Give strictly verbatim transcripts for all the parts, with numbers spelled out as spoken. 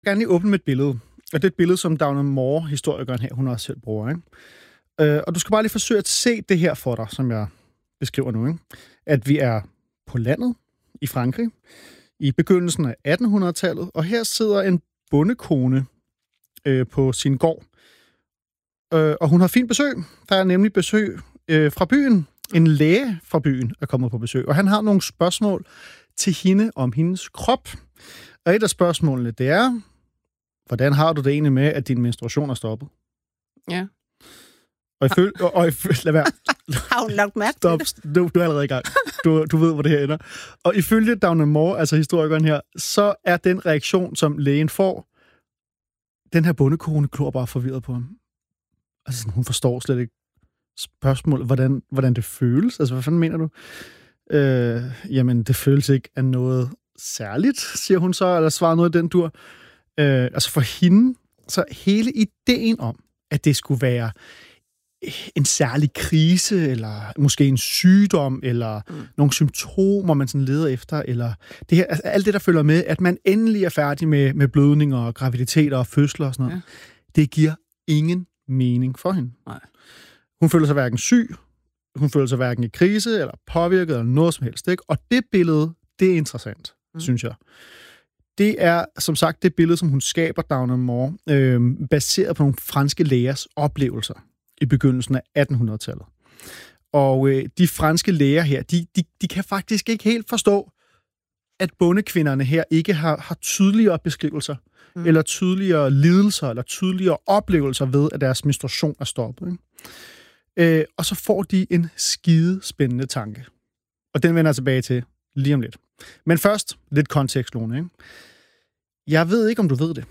Jeg vil gerne lige åbne med et billede. Og det er et billede, som Dagmar Moore, historikeren her, hun også selv bruger. Ikke? Øh, og du skal bare lige forsøge at se det her for dig, som jeg beskriver nu. Ikke? At vi er på landet i Frankrig i begyndelsen af attenhundredetallet, og her sidder en bondekone øh, på sin gård. Øh, og hun har fint besøg. Der er nemlig besøg øh, fra byen. En læge fra byen er kommet på besøg, og han har nogle spørgsmål til hende om hendes krop. Og et af spørgsmålene, det er, hvordan har du det egentlig med, at din menstruation er stoppet? Ja. Og ifølge... Og, og ifølge lad være. Har hun nok mærke Stop. Du, du er allerede i gang. Du, du ved, hvor det her ender. Og ifølge Dagmar Moore, altså historikeren her, så er den reaktion, som lægen får, den her bondekone klor bare forvirret på ham. Altså, hun forstår slet ikke spørgsmålet, hvordan, hvordan det føles. Altså, hvad fanden mener du? Øh, jamen, det føles ikke af noget særligt, siger hun så, eller svarer noget i den dur. Øh, altså, for hende, så hele ideen om, at det skulle være en særlig krise, eller måske en sygdom, eller mm. nogle symptomer, man sådan leder efter, eller det her, altså, alt det, der følger med, at man endelig er færdig med, med blødninger og graviditeter og fødsler og sådan noget, ja. Det giver ingen mening for hende. Nej. Hun føler sig hverken syg, hun føler sig hverken i krise, eller påvirket, eller noget som helst. Ikke? Og det billede, det er interessant, mm. synes jeg. Det er, som sagt, det billede, som hun skaber, Dagmar Moore, øh, baseret på nogle franske lægers oplevelser i begyndelsen af attenhundredetallet. Og øh, de franske læger her, de, de, de kan faktisk ikke helt forstå, at bondekvinderne her ikke har, har tydeligere beskrivelser, mm. eller tydeligere lidelser, eller tydeligere oplevelser ved, at deres menstruation er stoppet. Ikke? Øh, og så får de en skide spændende tanke. Og den vender jeg tilbage til lige om lidt. Men først lidt kontekst, Lone. Ikke? Jeg ved ikke, om du ved det,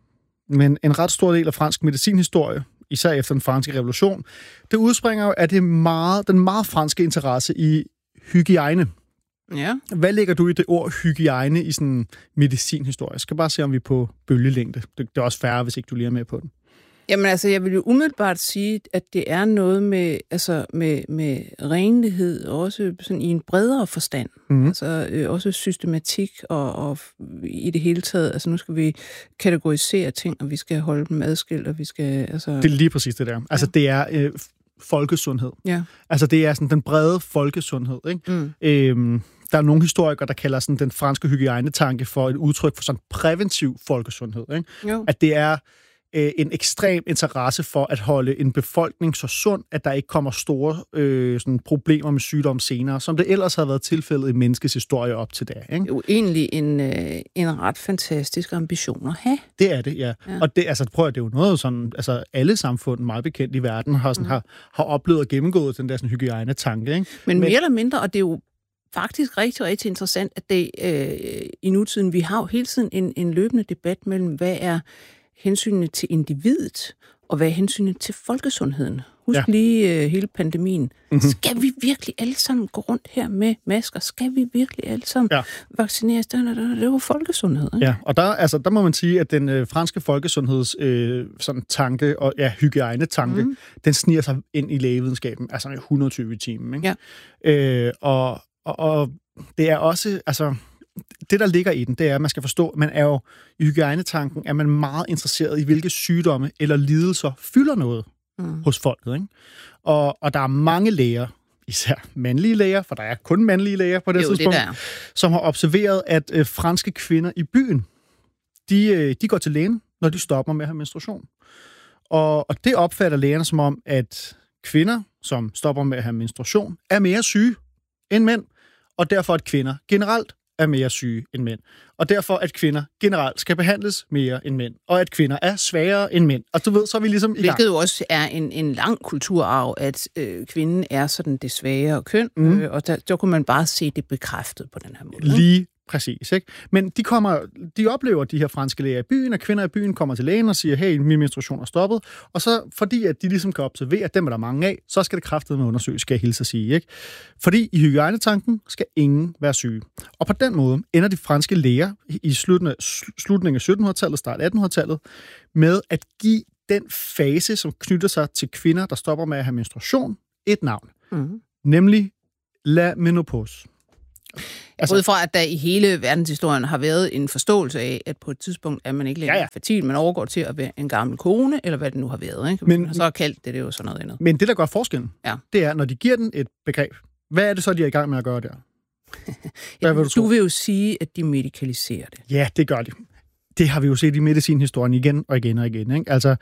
men en ret stor del af fransk medicinhistorie, især efter den franske revolution, det udspringer jo af det meget, den meget franske interesse i hygiejne. Ja. Hvad lægger du i det ord hygiejne i sådan medicinhistorie? Jeg skal bare se, om vi er på bølgelængde. Det er også færre, hvis ikke du lige er med på den. Jamen altså, jeg vil jo umiddelbart sige, at det er noget med, altså, med, med renlighed, også sådan i en bredere forstand. Mm-hmm. Altså øh, også systematik og, og i det hele taget. Altså nu skal vi kategorisere ting, og vi skal holde dem adskilt, og vi skal... Altså... Det er lige præcis det der. Altså ja. Det er øh, folkesundhed. Ja. Altså det er sådan den brede folkesundhed, ikke? Mm. Øhm, der er nogle historikere, der kalder sådan den franske hygiejnetanke for et udtryk for sådan præventiv folkesundhed, ikke? Jo. At det er en ekstrem interesse for at holde en befolkning så sund, at der ikke kommer store øh, sådan problemer med sygdom senere, som det ellers har været tilfældet i menneskets historie op til dag. Ikke? Jo, egentlig en, øh, en ret fantastisk ambition at have. Det er det, ja. ja. Og det, altså, prøv at det er jo noget sådan, altså alle samfund meget bekendt i verden har, sådan, mm. har, har oplevet og gennemgået den der sådan, hygiejne-tanke. Ikke? Men, Men mere eller mindre, og det er jo faktisk rigtig, rigtig interessant, at det øh, i nutiden, vi har jo hele tiden en, en løbende debat mellem, hvad er hensynet til individet, og hvad er hensynet til folkesundheden. Husk ja. lige uh, hele pandemien. Mm-hmm. Skal vi virkelig alle sammen gå rundt her med masker? Skal vi virkelig alle sammen ja. vaccineres? Det var folkesundhed. Ikke? Ja, og der, altså, der må man sige, at den øh, franske folkesundheds øh, sådan tanke, og ja, hygiejne-tanke, mm. den sniger sig ind i lægevidenskaben, altså et hundrede og tyve i timen. Ikke? Ja. Øh, og, og, og det er også, altså... Det, der ligger i den, det er, at man skal forstå, at man er jo i hygiejnetanken, er man meget interesseret i, hvilke sygdomme eller lidelser fylder noget mm. hos folket. Ikke? Og, og der er mange læger, især mandlige læger, for der er kun mandlige læger på det jo, tidspunkt, det som har observeret, at øh, franske kvinder i byen, de, øh, de går til lægen, når de stopper med at have menstruation. Og, og det opfatter lægerne som om, at kvinder, som stopper med at have menstruation, er mere syge end mænd, og derfor at kvinder generelt er mere syge end mænd. Og derfor, at kvinder generelt skal behandles mere end mænd. Og at kvinder er svagere end mænd. Og du ved, så er vi ligesom i gang. Hvilket jo også er en, en lang kulturarv, at øh, kvinden er sådan det svagere køn. Mm. Øh, og der, der kunne man bare se det bekræftet på den her måde. Lige præcis, ikke? Men de, kommer, de oplever, de her franske læger i byen, at kvinder i byen kommer til lægen og siger, hey, min menstruation er stoppet. Og så, fordi at de ligesom kan observere, at dem er der mange af, så skal det kraftedeme undersøges, skal jeg hilse at sige, ikke? Fordi i hygiejnetanken skal ingen være syge. Og på den måde ender de franske læger i slutningen af syttenhundredetallet, start attenhundredetallet, med at give den fase, som knytter sig til kvinder, der stopper med at have menstruation, et navn. Mm. Nemlig la menopause. Altså, ud fra, at der i hele verdenshistorien har været en forståelse af, at på et tidspunkt er man ikke længere ja, ja. fertil, man overgår til at være en gammel kone, eller hvad det nu har været. Ikke? Men, så har kaldt det, det er jo sådan noget andet. Men det, der gør forskellen, ja. det er, når de giver den et begreb, hvad er det så, de er i gang med at gøre der? Hvad vil du, du vil jo sige, at de medikaliserer det. Ja, det gør de. Det har vi jo set i medicinhistorien igen og igen og igen. Ikke? Altså,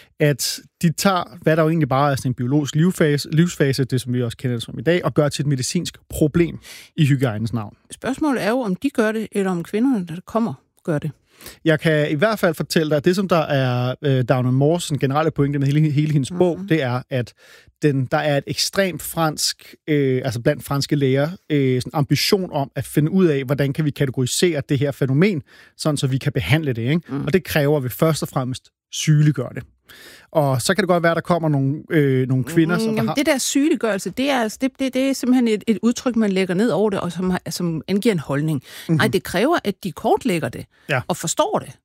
at de tager, hvad der jo egentlig bare er sådan en biologisk livsfase, livsfase, det som vi også kender det som i dag, og gør til et medicinsk problem i hygiejnens navn. Spørgsmålet er jo, om de gør det, eller om kvinderne, der kommer, gør det. Jeg kan i hvert fald fortælle dig, at det, som der er øh, Dagny Moores generelle pointe med hele, hele hendes mm-hmm. bog, det er, at den, der er et ekstremt fransk, øh, altså blandt franske læger, øh, sådan ambition om at finde ud af, hvordan kan vi kategorisere det her fænomen, sådan så vi kan behandle det. Ikke? Mm. Og det kræver, at vi først og fremmest sygeliggør det. Og så kan det godt være, at der kommer nogle, øh, nogle kvinder, som Jamen, har... det der sygeliggørelse, det er, det, det, det er simpelthen et, et udtryk, man lægger ned over det, og som, som angiver en holdning. Mm-hmm. Nej, det kræver, at de kortlægger det, ja. og forstår det.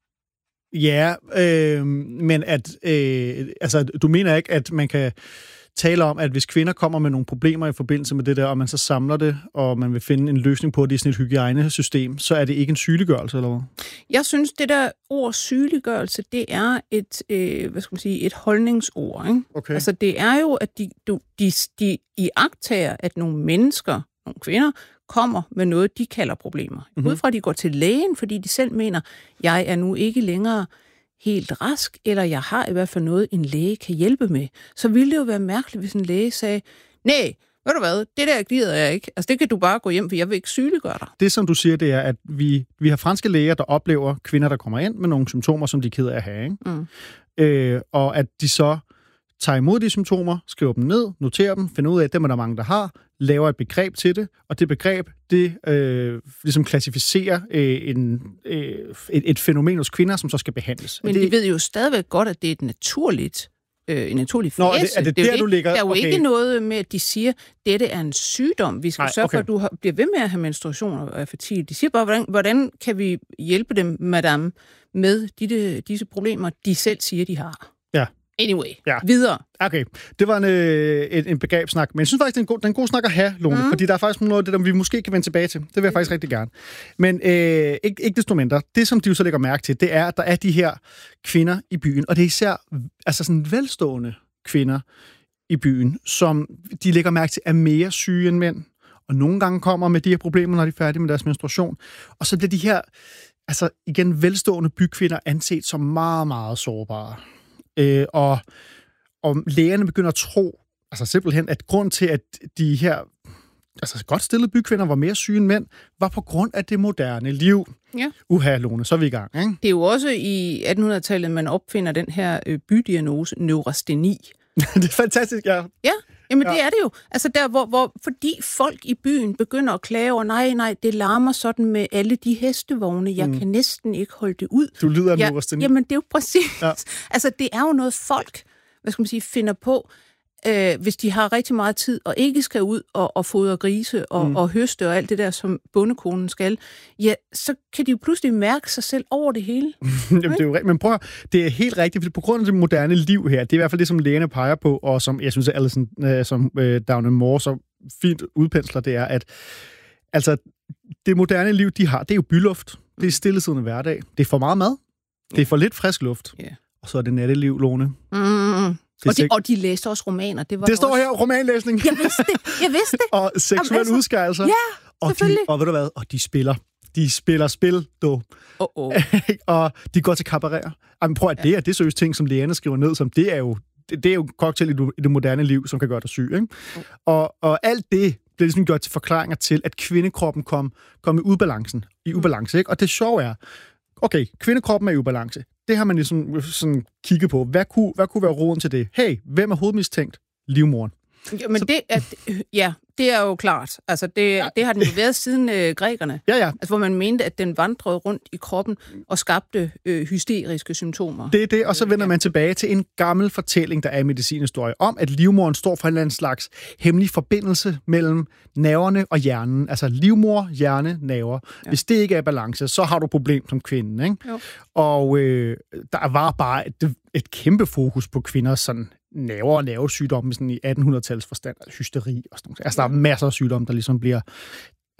Ja, øh, men at... Øh, altså, du mener ikke, at man kan tale om, at hvis kvinder kommer med nogle problemer i forbindelse med det der, og man så samler det, og man vil finde en løsning på det i sådan et hygiejnesystem, så er det ikke en sygeliggørelse, eller hvad? Jeg synes, det der ord sygeliggørelse, det er et, øh, hvad skal man sige, et holdningsord. Ikke? Okay. Altså, det er jo, at de, de, de iagttager, at nogle mennesker, nogle kvinder, kommer med noget, de kalder problemer. Mm-hmm. Ud fra, at de går til lægen, fordi de selv mener, jeg er nu ikke længere helt rask, eller jeg har i hvert fald noget, en læge kan hjælpe med, så ville det jo være mærkeligt, hvis en læge sagde, nej, ved du hvad, det der gider jeg ikke. Altså, det kan du bare gå hjem, for jeg vil ikke sygeliggøre dig. Det, som du siger, det er, at vi, vi har franske læger, der oplever kvinder, der kommer ind med nogle symptomer, som de er ked af at have. Ikke? Mm. Øh, og at de så tager imod de symptomer, skriver dem ned, noterer dem, finder ud af, at dem er der mange, der har, laver et begreb til det, og det begreb, det øh, ligesom klassificerer øh, en, øh, et, et fænomen hos kvinder, som så skal behandles. Men det... de ved jo stadigvæk godt, at det er et naturligt, øh, en naturlig fase. Nå, er det, er det, det der, er du ligger? Der er jo okay. ikke noget med, at de siger, at dette er en sygdom. Vi skal Nej, sørge okay. for, at du har, bliver ved med at have menstruation og er fertil. De siger bare, hvordan, hvordan kan vi hjælpe dem, madame, med de, disse problemer, de selv siger, de har. Ja. Anyway, ja. videre. Okay, det var en, øh, en, en begrebssnak, men jeg synes faktisk, det er en god, det er en god snak at have, Lone, mm. fordi der er faktisk noget af det, der vi måske kan vende tilbage til. Det vil jeg faktisk rigtig gerne. Men øh, ikke, ikke desto mindre, det som de jo så lægger mærke til, det er, at der er de her kvinder i byen, og det er især altså sådan velstående kvinder i byen, som de lægger mærke til er mere syge end mænd, og nogle gange kommer med de her problemer, når de er færdige med deres menstruation, og så bliver de her, altså igen, velstående bykvinder anset som meget, meget sårbare. Øh, og, og lægerne begynder at tro, altså simpelthen, at grund til, at de her altså godt stillede bykvinder var mere syge end mænd, var på grund af det moderne liv. Ja. Uha, Lone, så er vi i gang. Ikke? Det er jo også i attenhundredetallet, man opfinder den her øh, bydiagnose, neurasteni. Det er fantastisk, ja. Ja, jamen ja. Det er det jo. Altså der, hvor, hvor, fordi folk i byen begynder at klage over, nej, nej, det larmer sådan med alle de hestevogne, jeg mm. kan næsten ikke holde det ud. Du lyder af ja, neurasteni. Jamen, det er jo præcis. Ja. Altså, det er jo noget folk, hvad skal man sige, finder på, øh, hvis de har rigtig meget tid, og ikke skal ud og, og fodre grise og, mm. og høste og alt det der, som bondekonen skal, ja, så kan de jo pludselig mærke sig selv over det hele. Jamen, det er jo rigtigt. Men prøv at, det er helt rigtigt, for på grund af det moderne liv her, det er i hvert fald det, som lægerne peger på, og som jeg synes, at Alison, øh, som øh, Dagny Moore så fint udpensler, det er, at altså, det moderne liv, de har, det er jo byluft. Det er stillesiddende hverdag. Det er for meget mad. Det er for lidt frisk luft. Yeah. Og så er det natteliv, Lone. Mm. Og, de, og de læste også romaner. Det, var det står også... her, romanlæsning. Jeg vidste det, jeg vidste det. Og seksuelle altså, udskejelser. Ja, og de, og ved du hvad? Og de spiller. De spiller spil, du. Oh, oh. Og de går til cabareter. Jamen, prøv at ja. det er det seriøse ting, som lægerne skriver ned, som det er jo, det, det er jo cocktail i, du, i det moderne liv, som kan gøre dig syg. Ikke? Oh. Og, og alt det bliver ligesom gjort til forklaringer til, at kvindekroppen kom, kom i ubalancen. I ubalance, ikke? Og det sjove er, okay, kvindekroppen er i ubalance. Det har man ligesom sådan kigget på. Hvad kunne, hvad kunne være roden til det? Hey, hvem er hovedmistænkt? Livmoren. Ja, men så... det er, ja, det er jo klart. Altså, det, ja. det har den jo været siden øh, grækerne. Ja, ja. Altså, hvor man mente, at den vandrede rundt i kroppen og skabte øh, hysteriske symptomer. Det er det, og så vender ja. man tilbage til en gammel fortælling, der er i medicinhistorie, om, at livmoren står for en eller anden slags hemmelig forbindelse mellem nerverne og hjernen. Altså livmor, hjerne, nerver. Ja. Hvis det ikke er i balance, så har du problem som kvinde. Ikke? Jo. Og øh, der var bare et, et kæmpe fokus på kvinders sådan nerver og nervesygdomme sådan i attenhundredetalets forstand, altså hysteri og sådan noget. Altså, der er masser af sygdomme, der ligesom bliver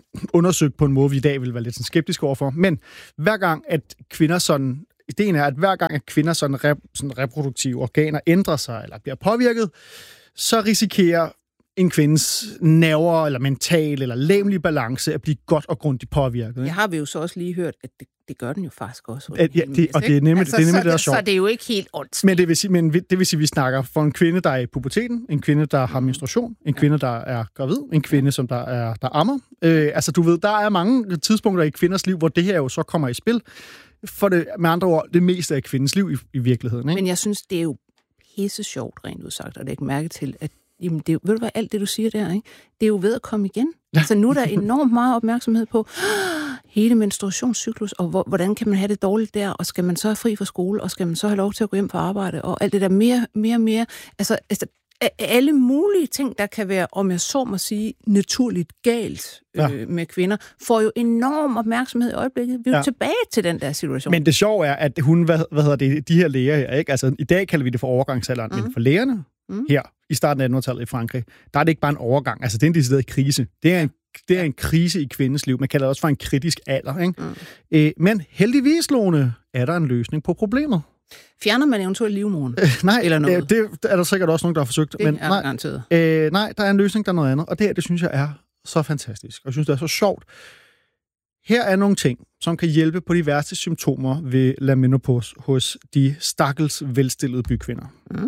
undersøgt på en måde, vi i dag vil være lidt sådan skeptiske overfor. Men hver gang, at kvinder sådan... Ideen er, at hver gang, at kvinder sådan, rep, sådan reproduktive organer ændrer sig eller bliver påvirket, så risikerer en kvindes nerver eller mental eller legemlig balance at blive godt og grundigt påvirket. Ikke? Jeg har vi jo så også lige hørt, at det, det gør den jo faktisk også. At, ja, det, og det er nemlig, altså, det, er nemlig så, det, der er sjovt. Så det er jo ikke helt ondt. Men det vil sige, men det vil sige, at vi snakker for en kvinde, der er i puberteten, en kvinde, der har menstruation, en kvinde, der er gravid, en kvinde, som der er der ammer. Øh, altså du ved, der er mange tidspunkter i kvinders liv, hvor det her jo så kommer i spil. For det, med andre ord, det meste af kvindens liv i, i virkeligheden. Ikke? Men jeg synes, det er jo pisse sjovt, rent udsagt, og lægge mærke til, at jamen, det er, ved du hvad, alt det, du siger der, ikke? Det er jo ved at komme igen. Ja. Altså nu er der enormt meget opmærksomhed på hele menstruationscyklus, og hvor, hvordan kan man have det dårligt der, og skal man så have fri fra skole, og skal man så have lov til at gå hjem på arbejde, og alt det der mere, mere, mere. Altså, altså alle mulige ting, der kan være, om jeg så må sige, naturligt galt øh, ja. med kvinder, får jo enorm opmærksomhed i øjeblikket. Vi er jo ja. tilbage til den der situation. Men det sjove er, at hun, hvad, hvad hedder det, de her læger her, ikke? Altså i dag kalder vi det for overgangsalderen, mm. men for lægerne mm. her i starten af attenhundredetallet i Frankrig, der er det ikke bare en overgang. Altså det er en decideret krise. Det er en, det er en krise i kvindens liv. Man kalder det også for en kritisk alder. Ikke? Mm. Øh, men heldigvis, Lone, er der en løsning på problemet. Fjerner man eventuelt livmoderen? Øh, nej, eller noget? Øh, det er der sikkert også nogen, der har forsøgt. Det men er nej, garanteret. Øh, nej, der er en løsning, der er noget andet. Og det her, det synes jeg er så fantastisk. Og jeg synes, det er så sjovt. Her er nogle ting, som kan hjælpe på de værste symptomer ved la menopause hos de stakkels velstillede bykvinder. Mm.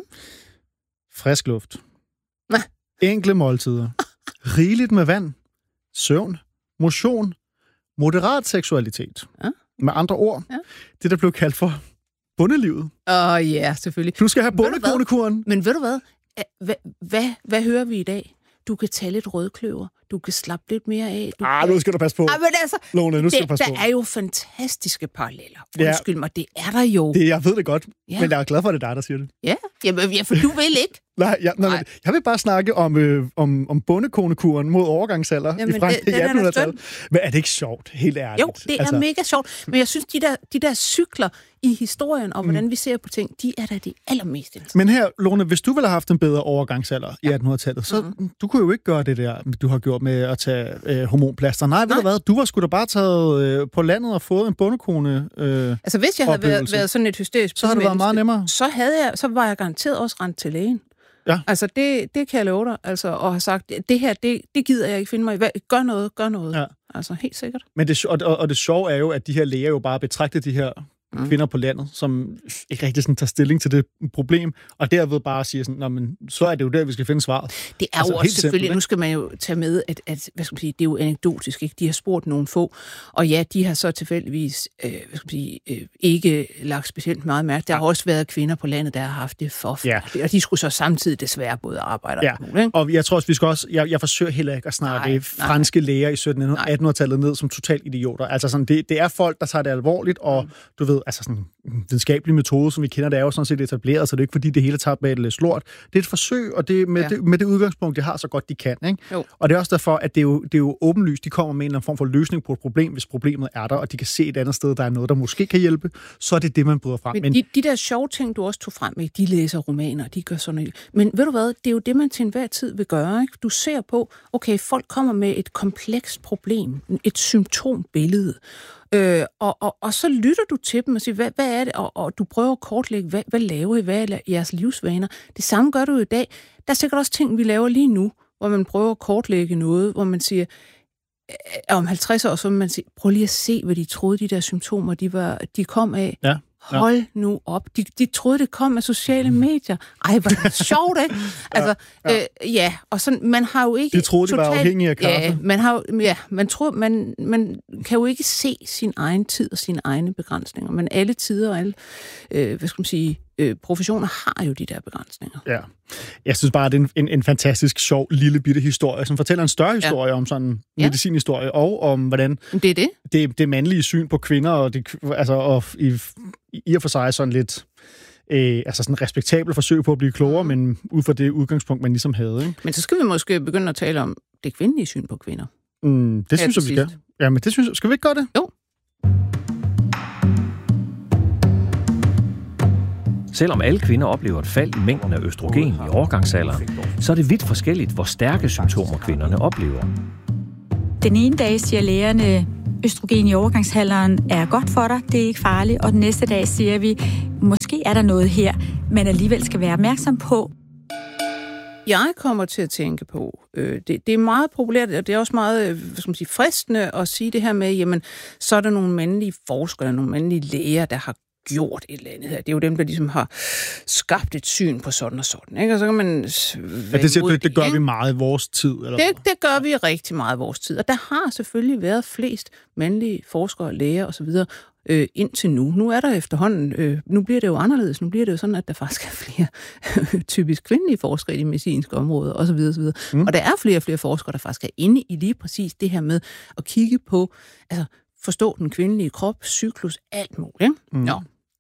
Frisk luft. Hvad? Enkle måltider. Rigeligt med vand. Søvn. Motion. Moderat seksualitet. Ja. Med andre ord, ja. det der blev kaldt for bondelivet. Åh oh, ja, selvfølgelig. Du skal have bondekonekuren. Men ved du hvad? Hvad, hvad? Hvad hører vi i dag? Du kan tage lidt rødkløver. Du kan slappe lidt mere af. Du ah, kan... nu skal du passe på. Ah, men altså, Lone, nu skal det, du passe der på. er jo fantastiske paralleller. Undskyld ja. mig, det er der jo. Det, jeg ved det godt, ja. men jeg er glad for, at det er dig, der siger det. Ja, Jamen, ja for du vil ikke. Nej, jeg, nej, nej, jeg vil bare snakke om, øh, om, om bondekonekuren mod overgangsalder Jamen, i Frankrig i attenhundredetallet. Men er det ikke sjovt, helt ærligt? Jo, det er altså... mega sjovt. Men jeg synes, de der, de der cykler i historien om, hvordan mm. vi ser på ting, de er da de allermest interessante. Men her, Lone, hvis du ville have haft en bedre overgangsalder ja. i attenhundredetallet, så mm-hmm. du kunne jo ikke gøre det der, du har gjort med at tage øh, hormonplaster. Nej, ved Nej. du hvad? Du var sgu da bare taget øh, på landet og fået en bondekone øh, Altså, hvis jeg havde været, været sådan et hysterisk så havde det været meget nemmere. Så, havde jeg, så var jeg garanteret også rent til lægen. Ja. Altså, det, det kan jeg love dig, altså, og have sagt, det her, det, det gider jeg ikke finde mig i. Gør noget, gør noget. Ja. Altså, helt sikkert. Men det, og, og det sjove er jo, at de her læger jo bare betragter de her mm. kvinder på landet, som ikke rigtig sådan tager stilling til det problem, og derved bare siger sådan, nå, men så er det jo der, vi skal finde svaret. Det er altså, jo også selvfølgelig, simpelt, nu skal man jo tage med, at, at hvad skal man sige, det er jo anekdotisk, ikke? De har spurgt nogle få, og ja, de har så tilfældigvis øh, hvad skal man sige, øh, ikke lagt specielt meget mærke. Der har også været kvinder på landet, der har haft det forfærdeligt, ja. og de skulle så samtidig desværre både arbejde og ja. muligt, ikke? Og jeg tror også, vi skal også, jeg, jeg forsøger heller ikke at snakke nej, franske nej. læger i syttenhundrede-attenhundredetallet ned som totalt idioter. Altså sådan, det, det er folk, der tager det alvorligt, og mm. du ved, altså sådan en videnskabelig metode, som vi kender, det er jo sådan set etableret, så det er ikke fordi, det hele tager med et slort. Det er et forsøg, og det med, ja. det, med det udgangspunkt, det har så godt de kan. Ikke? Og det er også derfor, at det er, jo, det er jo åbenlyst, de kommer med en eller anden form for løsning på et problem, hvis problemet er der, og de kan se et andet sted, der er noget, der måske kan hjælpe, så er det det, man bryder frem. Men, Men de, de der sjove ting, du også tog frem med, de læser romaner, de gør sådan noget. Men ved du hvad, det er jo det, man til enhver tid vil gøre. Ikke? Du ser på, okay, folk kommer med et komplekst problem, et symptombillede, Øh, og, og, og så lytter du til dem og siger, hvad, hvad er det? Og, og du prøver at kortlægge, hvad, hvad laver I? Hvad er jeres livsvaner? Det samme gør du i dag. Der er sikkert også ting, vi laver lige nu, hvor man prøver at kortlægge noget, hvor man siger, øh, om halvtreds år, så vil man sige, prøv lige at se, hvad de troede, de der symptomer, de, var, de kom af. Ja. Ja. Hold nu op. De, de troede, det kom af sociale medier. Ej, hvor er det sjovt, ikke? Altså, ja, ja. Øh, ja, og sådan, man har jo ikke... De troede, totalt, de var afhængige af kaffe. Ja, man, har, ja, man, tror, man, man kan jo ikke se sin egen tid og sine egne begrænsninger, men alle tider og alle, øh, hvad skal man sige, øh, professioner har jo de der begrænsninger. Ja. Jeg synes bare, det er en, en, en fantastisk, sjov, lille bitte historie, som fortæller en større historie ja. om sådan ja. medicinhistorie, og om hvordan... Det er det. Det, det mandlige syn på kvinder, og, det, altså, og i, i og for sig sådan lidt... Øh, altså sådan en respektabel forsøg på at blive klogere, men ud fra det udgangspunkt, man ligesom havde. Ikke? Men så skal vi måske begynde at tale om det kvindelige syn på kvinder. Mm, det synes jeg, vi skal. Ja, men det synes jeg... Skal vi ikke gøre det? Jo. Selvom alle kvinder oplever et fald i mængden af østrogen i overgangsalderen, så er det vidt forskelligt, hvor stærke symptomer kvinderne oplever. Den ene dag siger lægerne, østrogen i overgangsalderen er godt for dig, det er ikke farligt, og den næste dag siger vi, måske er der noget her, men alligevel skal være opmærksom på. Jeg kommer til at tænke på, øh, det, det er meget populært, og det er også meget hvad skal man sige, fristende at sige det her med, jamen, så er der nogle mandlige forskere, nogle mandlige læger, der har gjort et eller andet her. Det er jo dem, der ligesom har skabt et syn på sådan og sådan. Ikke? Og så kan man ja, det, siger, det, det gør vi meget i vores tid. Eller det, det gør vi rigtig meget i vores tid. Og der har selvfølgelig været flest mandlige forskere, læger osv., Øh, indtil nu. Nu er der efterhånden, øh, nu bliver det jo anderledes, nu bliver det jo sådan, at der faktisk er flere øh, typisk kvindelige forskere i de medicinske områder, osv. osv. Mm. Og der er flere og flere forskere, der faktisk er inde i lige præcis det her med at kigge på, altså forstå den kvindelige krop, cyklus, alt muligt. Mm. Nå.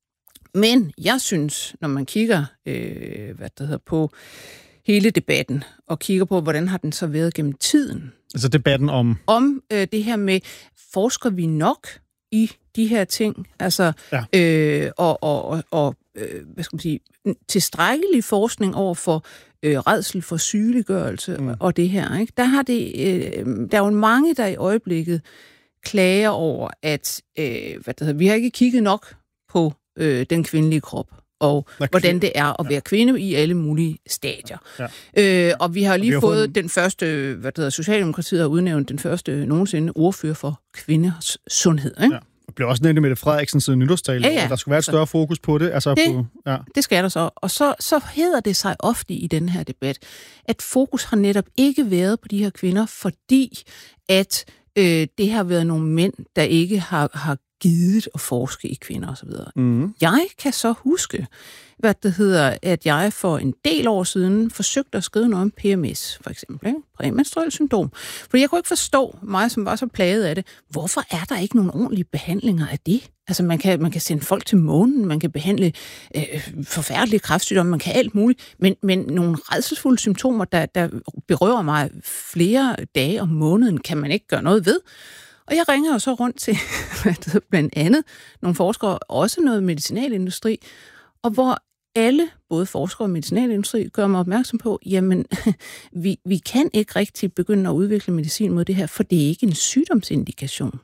Men jeg synes, når man kigger øh, hvad det hedder, på hele debatten, og kigger på, hvordan har den så været gennem tiden. Altså debatten om? Om øh, det her med, forsker vi nok i de her ting, altså ja. øh, og, og, og øh, hvad skal man sige, tilstrækkelig forskning over for øh, rædsel for sygeliggørelse mm. og det her, ikke? Der har det, øh, der er jo mange, der i øjeblikket klager over, at øh, hvad det hedder, vi har ikke kigget nok på øh, den kvindelige krop, og kvinde. hvordan det er at være kvinde i alle mulige stadier. Ja. Øh, og vi har lige vi har fået, fået den første, hvad det hedder, Socialdemokratiet har udnævnt den første nogensinde ordfører for kvinders sundhed, ikke? Ja. Det blev også nævnt i Mette Frederiksen siden nytårstale, ja, ja. Der skulle være et større fokus på det. Altså det, på, ja. det skal der så. Og så, så hedder det sig ofte i den her debat, at fokus har netop ikke været på de her kvinder, fordi at øh, det har været nogle mænd, der ikke har, har givet at forske i kvinder osv. Mm. Jeg kan så huske, hvad det hedder, at jeg for en del år siden forsøgte at skrive noget om P M S, for eksempel, ikke? Præmenstruelt syndrom. For jeg kunne ikke forstå, mig som var så plaget af det, hvorfor er der ikke nogen ordentlige behandlinger af det? Altså man kan, man kan sende folk til månen, man kan behandle øh, forfærdelige kræftsygdomme, man kan alt muligt, men, men nogle rædselsfulde symptomer, der, der berører mig flere dage om måneden, kan man ikke gøre noget ved. Og jeg ringer jo så rundt til blandt andet nogle forskere, også noget medicinalindustri, og hvor alle, både forskere og medicinalindustri, gør mig opmærksom på, jamen, vi, vi kan ikke rigtig begynde at udvikle medicin mod det her, for det er ikke en sygdomsindikation.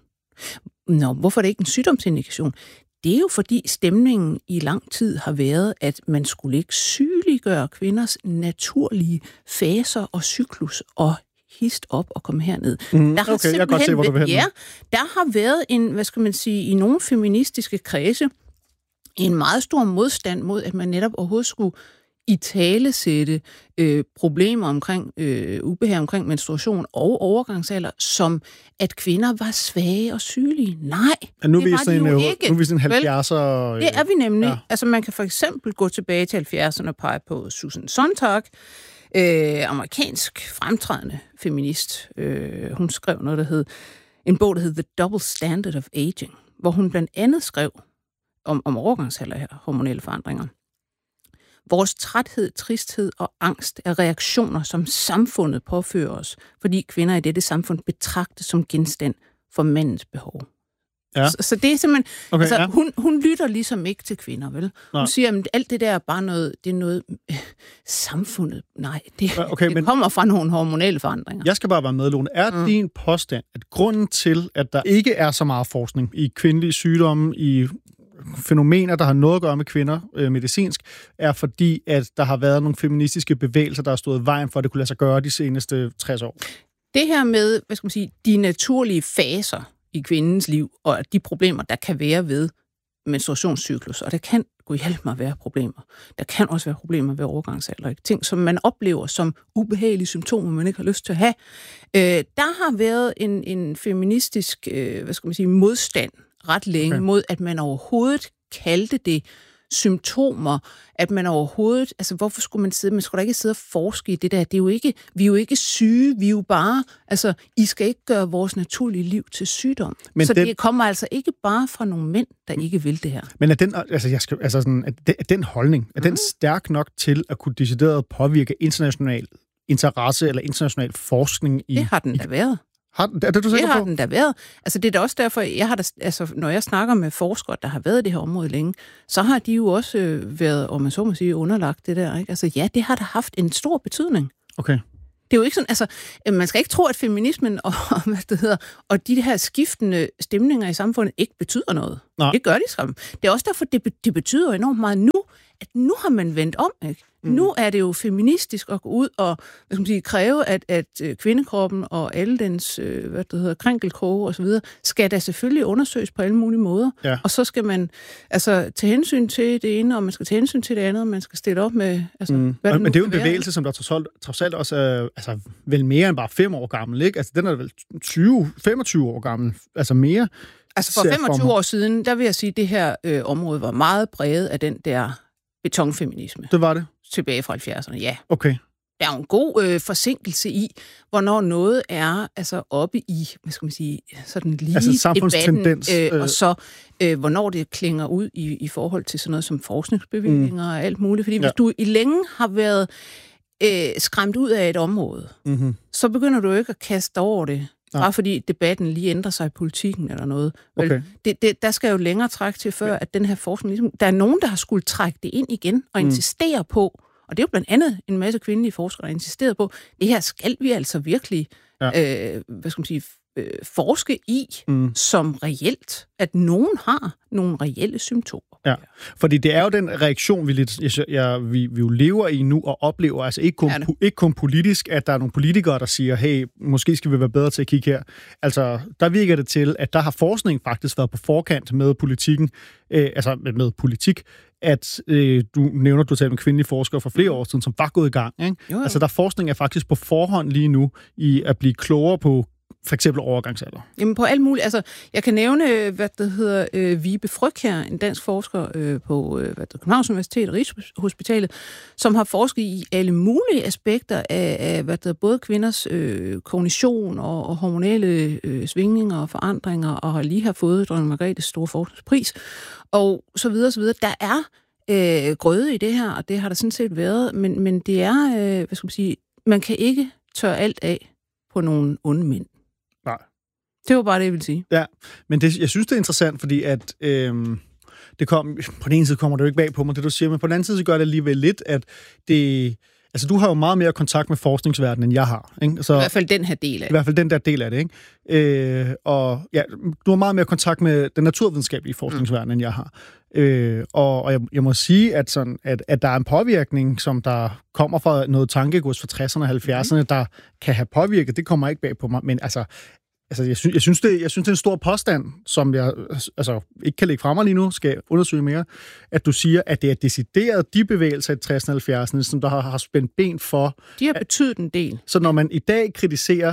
Nå, hvorfor er det ikke en sygdomsindikation? Det er jo fordi stemningen i lang tid har været, at man skulle ikke sygeliggøre kvinders naturlige faser og cyklus og hist op og komme herned. Mm, der har okay, jeg kan godt se, hvor du vil hen. Ja, der har været en, hvad skal man sige, i nogle feministiske kredse, en meget stor modstand mod, at man netop overhovedet skulle italesætte øh, problemer omkring øh, ubehag omkring menstruation og overgangsalder, som at kvinder var svage og sygelige. Nej, ja, nu det var de jo en, ikke. Nu er vi sådan halvfjerdser. Øh, det er vi nemlig. Ja. Altså man kan for eksempel gå tilbage til halvfjerdserne og pege på Susan Sontag, øh, amerikansk fremtrædende feminist. Øh, hun skrev noget, der hed, en bog, der hed The Double Standard of Aging, hvor hun blandt andet skrev om, om overgangsalder her, hormonelle forandringer. Vores træthed, tristhed og angst er reaktioner, som samfundet påfører os, fordi kvinder i dette samfund betragtes som genstand for mandens behov. Ja. Så, så det er simpelthen... Okay, altså, ja. hun, hun lytter ligesom ikke til kvinder, vel? Nej. Hun siger, at alt det der er bare noget... Det er noget... Øh, samfundet... Nej, det, okay, det men kommer fra nogle hormonelle forandringer. Jeg skal bare være med, Lone. Er mm. din påstand, at grunden til, at der ikke er så meget forskning i kvindelige sygdomme, i fænomener, der har noget at gøre med kvinder øh, medicinsk, er fordi, at der har været nogle feministiske bevægelser, der har stået i vejen for, at det kunne lade sig gøre de seneste tres år? Det her med, hvad skal man sige, de naturlige faser i kvindens liv, og de problemer, der kan være ved menstruationscyklus, og der kan gud hjælpe mig være problemer. Der kan også være problemer ved overgangsalder. Ikke? Ting, som man oplever som ubehagelige symptomer, man ikke har lyst til at have. Øh, der har været en, en feministisk øh, hvad skal man sige, modstand ret længe okay. mod, at man overhovedet kaldte det symptomer, at man overhovedet, altså hvorfor skulle man sidde, man skulle da ikke sidde og forske i det der, det er jo ikke, vi er jo ikke syge, vi er jo bare, altså, I skal ikke gøre vores naturlige liv til sygdom. Men så den, det kommer altså ikke bare fra nogle mænd, der ikke vil det her. Men er den, altså, jeg skal, altså sådan, er den, er den holdning, er mm. den stærk nok til at kunne decideret påvirke international interesse eller international forskning i... Det har den da været. Har, er det, du det har på? den da været. Altså, det er da også derfor, jeg har da, altså, når jeg snakker med forskere, der har været i det her område længe, så har de jo også øh, været, om man så må sige, underlagt det der. Ikke? Altså, ja, det har da haft en stor betydning. Okay. Det er jo ikke sådan, altså, man skal ikke tro, at feminismen og, hvad det hedder, og de her skiftende stemninger i samfundet ikke betyder noget. Nej. Det gør de skam. Det er også derfor, det, det betyder enormt meget nu, at nu har man vendt om, ikke? Mm. Nu er det jo feministisk at gå ud og hvad skal man sige, kræve, at, at kvindekroppen og alle dens hvad det hedder, krænkelkroge og så videre, skal da selvfølgelig undersøges på alle mulige måder. Ja. Og så skal man altså tage hensyn til det ene, og man skal tage hensyn til det andet, og man skal stille op med... Altså, mm. hvad det Men det er jo en bevægelse, være. som der trods alt også er altså, vel mere end bare fem år gammel, ikke? Altså den er vel tyve femogtyve år gammel, altså mere... Altså for femogtyve år siden, der vil jeg sige, at det her øh, område var meget præget af den der betonfeminisme. Det var det? Tilbage fra halvfjerdserne, ja. Okay. Der er jo en god øh, forsinkelse i, hvornår noget er altså oppe i, hvad skal man sige, sådan lige altså debatten, øh, og så øh, hvornår det klinger ud i, i forhold til sådan noget som forskningsbevillinger mm. og alt muligt. Fordi ja. hvis du i længe har været øh, skræmt ud af et område, mm-hmm. så begynder du ikke at kaste over det, ja. bare fordi debatten lige ændrer sig i politikken eller noget. Okay. Vel, det, det, der skal jo længere træk til, før ja. at den her forskning, ligesom, der er nogen, der har skulle trække det ind igen og mm. insistere på, og det er jo blandt andet en masse kvindelige forskere, der insisterede på, det her skal vi altså virkelig ja. øh, hvad skal man sige, øh, forske i mm. som reelt, at nogen har nogle reelle symptomer. Ja, fordi det er jo den reaktion, vi, lidt, jeg, jeg, vi, vi jo lever i nu og oplever, altså ikke kun, ikke kun politisk, at der er nogle politikere, der siger, hey, måske skal vi være bedre til at kigge her. Altså, der virker det til, at der har forskning faktisk været på forkant med politikken, øh, altså med, med politik, at øh, du nævner, du talte med kvindelige forskere for flere år siden, som var gået i gang. Ikke? Jo, jo. Altså, der forskning er faktisk på forhånd lige nu i at blive klogere på for eksempel overgangsalder. Jamen på alt muligt. Altså, jeg kan nævne, hvad det hedder, øh, Vibe Fryg her, en dansk forsker øh, på øh, hvad det, Københavns Universitet og Rigshospitalet, som har forsket i alle mulige aspekter af, af hvad det, både kvinders øh, kognition og, og hormonelle øh, svingninger og forandringer, og har lige har fået dronning Margrethes store forskningspris, og så videre, så videre. Der er øh, grøde i det her, og det har der sådan set været, men, men det er, øh, hvad skal man sige, man kan ikke tørre alt af på nogle onde mænd. Nej. Det var bare det, jeg ville sige. Ja, men det, jeg synes, det er interessant, fordi at øhm, det kom, på den ene side kommer det jo ikke bag på mig, det du siger, men på den anden side så gør det alligevel lidt, at det... Altså, du har jo meget mere kontakt med forskningsverdenen, end jeg har. Ikke? Så, I hvert fald den her del af det. I hvert fald den der del af det, ikke? Øh, og ja, du har meget mere kontakt med den naturvidenskabelige forskningsverden, mm. end jeg har. Øh, og og jeg, jeg må sige, at, sådan, at, at der er en påvirkning, som der kommer fra noget tankegods fra tresserne og halvfjerdserne, mm. der kan have påvirket. Det kommer ikke bag på mig, men altså... Altså, jeg synes, jeg, synes det, jeg synes, det er en stor påstand, som jeg altså, ikke kan lægge fra mig lige nu, skal jeg undersøge mere, at du siger, at det er decideret de bevægelser i tresserne og halvfjerdserne, som der har, har spændt ben for... De har betydet en del. Så når man i dag kritiserer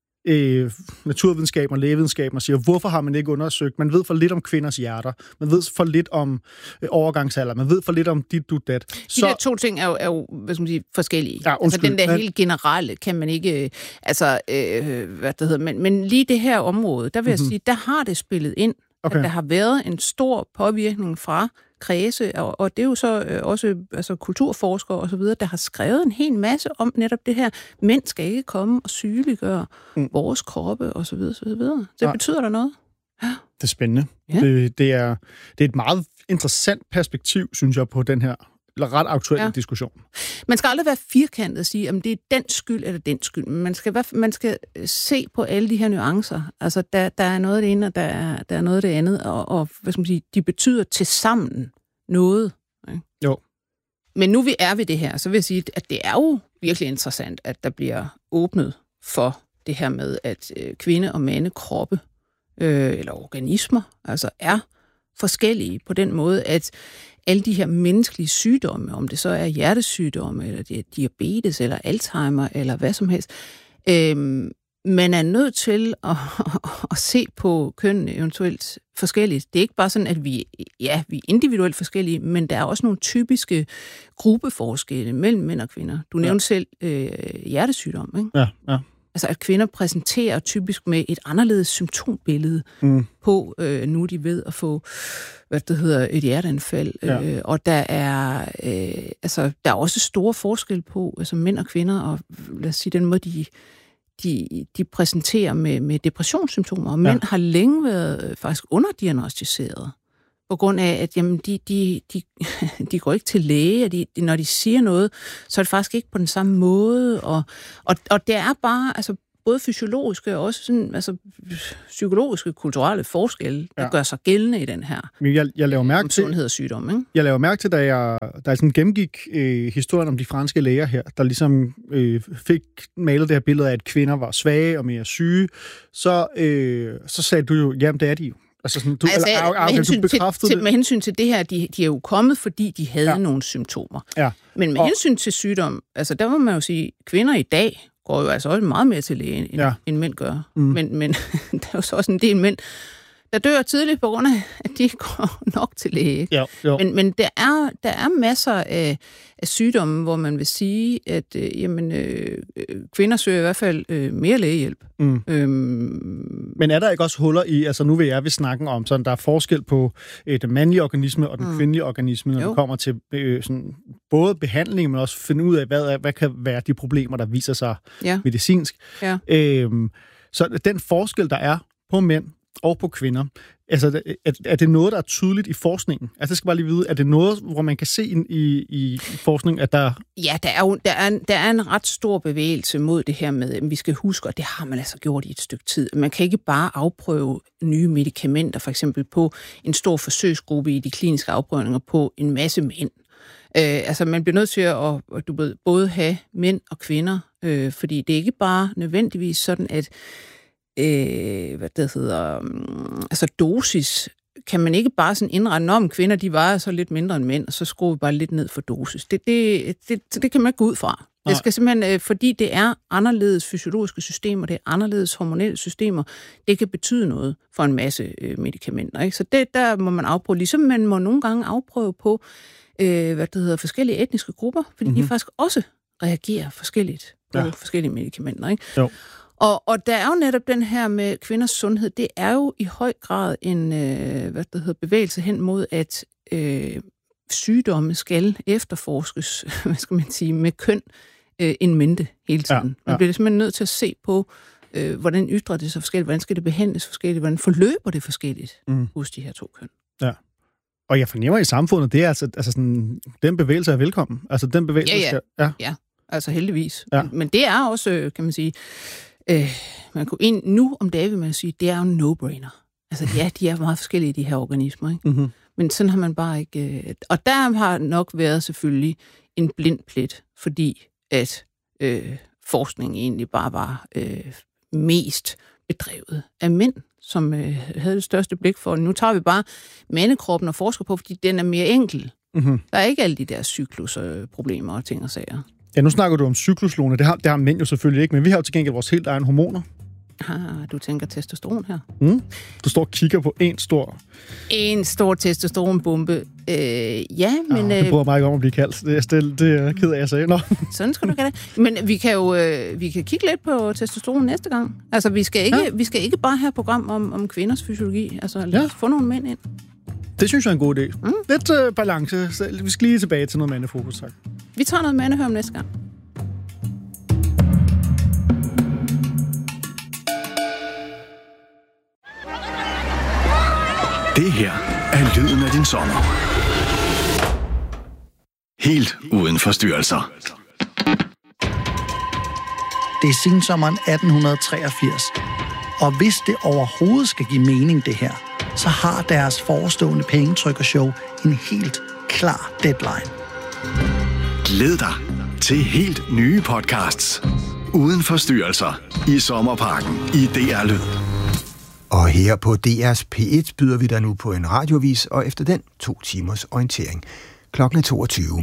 øh, naturvidenskaben og lægevidenskaben og siger, hvorfor har man ikke undersøgt? Man ved for lidt om kvinders hjerter, man ved for lidt om øh, overgangsalder, man ved for lidt om dit, du, dat. De så, der to ting er jo, er jo hvad skal man sige, forskellige. Ja, altså den der men... helt generelle kan man ikke... Altså, øh, hvad det hedder, men, men lige det her område, der vil jeg mm-hmm. sige, der har det spillet ind, okay. at der har været en stor påvirkning fra kredse, og, og det er jo så øh, også altså, kulturforskere og så videre, der har skrevet en hel masse om netop det her. Mænd skal ikke komme og sygeliggøre mm. vores kroppe og så videre, så videre. Det ja. betyder der noget. Ja. Det er spændende. Ja. Det, det, er, det er et meget interessant perspektiv, synes jeg, på den her ret aktuelle ja. diskussion. Man skal aldrig være firkantet og sige, om det er den skyld eller den skyld. Man skal, man skal se på alle de her nuancer. Altså, der, der er noget af det ene, og der er, der er noget af det andet, og, og hvad skal man sige, de betyder tilsammen noget. Ikke? Jo. Men nu vi er ved det her, så vil jeg sige, at det er jo virkelig interessant, at der bliver åbnet for det her med, at øh, kvinde- og mandekroppe, øh, eller organismer, altså er forskellige på den måde, at alle de her menneskelige sygdomme, om det så er hjertesygdomme, eller det er diabetes, eller Alzheimer, eller hvad som helst, øhm, man er nødt til at, at se på køn eventuelt forskelligt. Det er ikke bare sådan, at vi, ja, vi er individuelt forskellige, men der er også nogle typiske gruppeforskelle mellem mænd og kvinder. Du nævnte ja. selv øh, hjertesygdom, ikke? Ja, ja. Altså, at kvinder præsenterer typisk med et anderledes symptombillede mm. på, øh, nu de ved at få, hvad det hedder, et hjerteanfald. Ja. Øh, og der er, øh, altså, der er også store forskel på altså mænd og kvinder, og lad os sige, den måde, de, de, de præsenterer med, med depressionssymptomer. Og mænd ja. har længe været faktisk underdiagnostiseret på grund af, at jamen, de, de, de, de går ikke til læge, og de, når de siger noget, så er det faktisk ikke på den samme måde. Og, og, og det er bare altså, både fysiologiske og også sådan, altså, psykologiske, kulturelle forskelle, der ja. gør sig gældende i den her jeg, jeg laver mærke til, sundhed og sygdom. Ikke? Jeg laver mærke til, da jeg, da jeg sådan gennemgik øh, historien om de franske læger her, der ligesom øh, fik malet det her billede af, at kvinder var svage og mere syge, så, øh, så sagde du jo, jamen det er de jo. Altså sådan, du, altså, eller, med, hensyn du til, til, det. med hensyn til det her, de, de er jo kommet, fordi de havde ja. nogle symptomer. Ja. Men med og, hensyn til sygdom, altså der må man jo sige, kvinder i dag går jo altså også meget mere til læge, end, ja. end mænd gør. Mm. Men, men der er jo så også en del mænd, der dør tidligt på grund af, at de ikke går nok til læge. Ja, men men der, er, der er masser af, af sygdomme, hvor man vil sige, at øh, jamen, øh, kvinder søger i hvert fald øh, mere lægehjælp. Mm. Øhm, men er der ikke også huller i, altså nu vil jeg vil snakke om, sådan der er forskel på øh, den mandlige organisme og den mm. kvindelige organisme, når jo. det kommer til øh, sådan, både behandling, men også finde ud af, hvad, er, hvad kan være de problemer, der viser sig ja. medicinsk. Ja. Øhm, så den forskel, der er på mænd og på kvinder. Altså, er, er det noget, der er tydeligt i forskningen? Altså, jeg skal bare lige vide, er det noget, hvor man kan se i, i, i forskningen, at der... Ja, der er jo der er, der er en ret stor bevægelse mod det her med, at vi skal huske, og det har man altså gjort i et stykke tid. Man kan ikke bare afprøve nye medicamenter, for eksempel på en stor forsøgsgruppe i de kliniske afprøvninger på en masse mænd. Øh, altså, man bliver nødt til at, at du ved, både have mænd og kvinder, øh, fordi det er ikke bare nødvendigvis sådan, at Øh, hvad det hedder, altså dosis, kan man ikke bare sådan indrette, om kvinder, de vejer så lidt mindre end mænd, og så skruer vi bare lidt ned for dosis. Det, det, det, det kan man ikke gå ud fra. Nej. Det skal simpelthen, fordi det er anderledes fysiologiske systemer, det er anderledes hormonelle systemer, det kan betyde noget for en masse øh, medicamenter. Ikke? Så det, der må man afprøve, ligesom man må nogle gange afprøve på, øh, hvad det hedder, forskellige etniske grupper, fordi mm-hmm. de faktisk også reagerer forskelligt på ja. forskellige medicamenter. Ikke? Jo. Og, og der er jo netop den her med kvinders sundhed, det er jo i høj grad en øh, hvad det hedder, bevægelse hen mod, at øh, sygdomme skal efterforskes, hvad skal man sige, med køn øh, en mente hele tiden. Ja, ja. Man bliver simpelthen nødt til at se på, øh, hvordan ytrer det sig forskelligt, hvordan skal det behandles forskelligt, hvordan forløber det forskelligt mm. hos de her to køn. Ja. Og jeg fornemmer i samfundet, det er altså, altså sådan, den bevægelse er velkommen. Altså den bevægelse ja, ja. skal... Ja, ja. Altså heldigvis. Ja. Men, men det er også, kan man sige, øh, man kunne ind, nu om dagen vil man sige, det er jo en no-brainer. Altså ja, de er meget forskellige, de her organismer, ikke? Mm-hmm. Men sådan har man bare ikke... Øh, og der har nok været selvfølgelig en blind plet, fordi at øh, forskningen egentlig bare var øh, mest bedrevet af mænd, som øh, havde det største blik for. Nu tager vi bare mandekroppen og forsker på, fordi den er mere enkel. Mm-hmm. Der er ikke alle de der cyklusproblemer og ting og sager. Ja, nu snakker du om cykluslåne. Det har, det har mænd jo selvfølgelig ikke, men vi har jo til gengæld vores helt egen hormoner. Ah, du tænker testosteron her? Mm. Du står og kigger på en stor... En stor testosteronbombe. Øh, ja, men... Oh, det bryder mig ikke om at blive kaldt. Det er, det, det er ked af, jeg sagde. Nå. Sådan skal du gøre det. Men vi kan jo øh, vi kan kigge lidt på testosteron næste gang. Altså, vi skal ikke, ja. vi skal ikke bare have et program om, om kvinders fysiologi. Altså, lad os ja. få nogle mænd ind. Det synes jeg er en god idé. Mm. Lidt øh, balance. Vi skal lige tilbage til noget mandefokus, tak. Vi tager noget mandehør om næste gang. Det her er lyden af din sommer. Helt uden forstyrrelser. Det er sensommeren atten treogfirs. Og hvis det overhovedet skal give mening, det her, så har deres forestående pengetrykkershow en helt klar deadline. Glæd dig til helt nye podcasts. Uden forstyrrelser i Sommerparken i D R Lyd. Og her på D R's P et byder vi dig nu på en radiovis, og efter den to timers orientering. Klokken er toogtyve.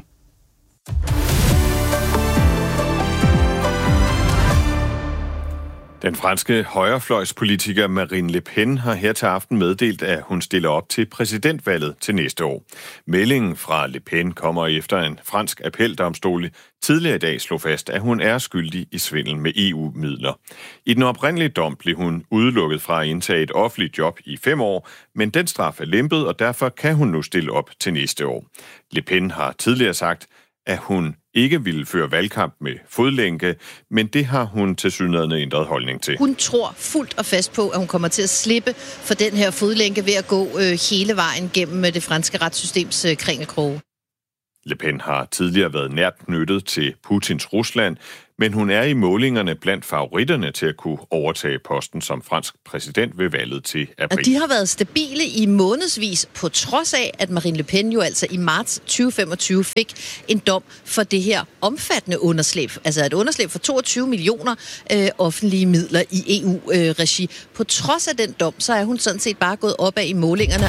Den franske højrefløjspolitiker Marine Le Pen har her til aften meddelt, at hun stiller op til præsidentvalget til næste år. Meldingen fra Le Pen kommer efter en fransk appeldomstol tidligere i dag slog fast, at hun er skyldig i svindel med E U-midler. I den oprindelige dom blev hun udelukket fra at indtage et offentligt job i fem år, men den straf er lempet, og derfor kan hun nu stille op til næste år. Le Pen har tidligere sagt, at hun ikke ville føre valgkamp med fodlænke, men det har hun tilsyneladende ændret holdning til. Hun tror fuldt og fast på, at hun kommer til at slippe for den her fodlænke ved at gå øh, hele vejen gennem det franske retssystems øh, kringelkroge. Le Pen har tidligere været nært knyttet til Putins Rusland, men hun er i målingerne blandt favoritterne til at kunne overtage posten som fransk præsident ved valget til april. Og de har været stabile i månedsvis, på trods af, at Marine Le Pen jo altså i marts tyve femogtyve fik en dom for det her omfattende underslæb. Altså et underslæb for toogtyve millioner øh, offentlige midler i E U-regi. Øh, på trods af den dom, så er hun sådan set bare gået opad i målingerne.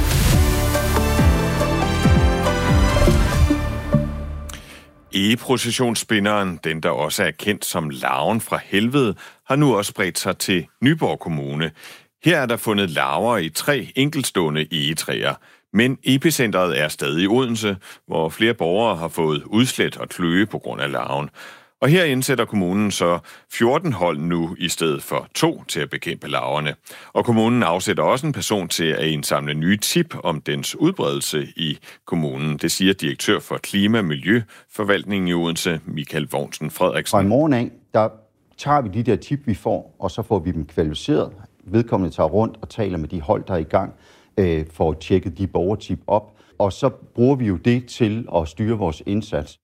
E-processionsspinderen, den der også er kendt som larven fra helvede, har nu også spredt sig til Nyborg Kommune. Her er der fundet larver i tre enkeltstående egetræer, men epicentret er stadig i Odense, hvor flere borgere har fået udslæt og kløe på grund af larven. Og her indsætter kommunen så fjorten hold nu i stedet for to til at bekæmpe larverne. Og kommunen afsætter også en person til at indsamle nye tip om dens udbredelse i kommunen. Det siger direktør for Klima- og Miljøforvaltningen i Odense, Michael Vognsen Frederiksen. Fra i morgen af, der tager vi de der tip, vi får, og så får vi dem kvalificeret. Vedkommende tager rundt og taler med de hold, der er i gang, øh, for at tjekke de borgertip op. Og så bruger vi jo det til at styre vores indsats.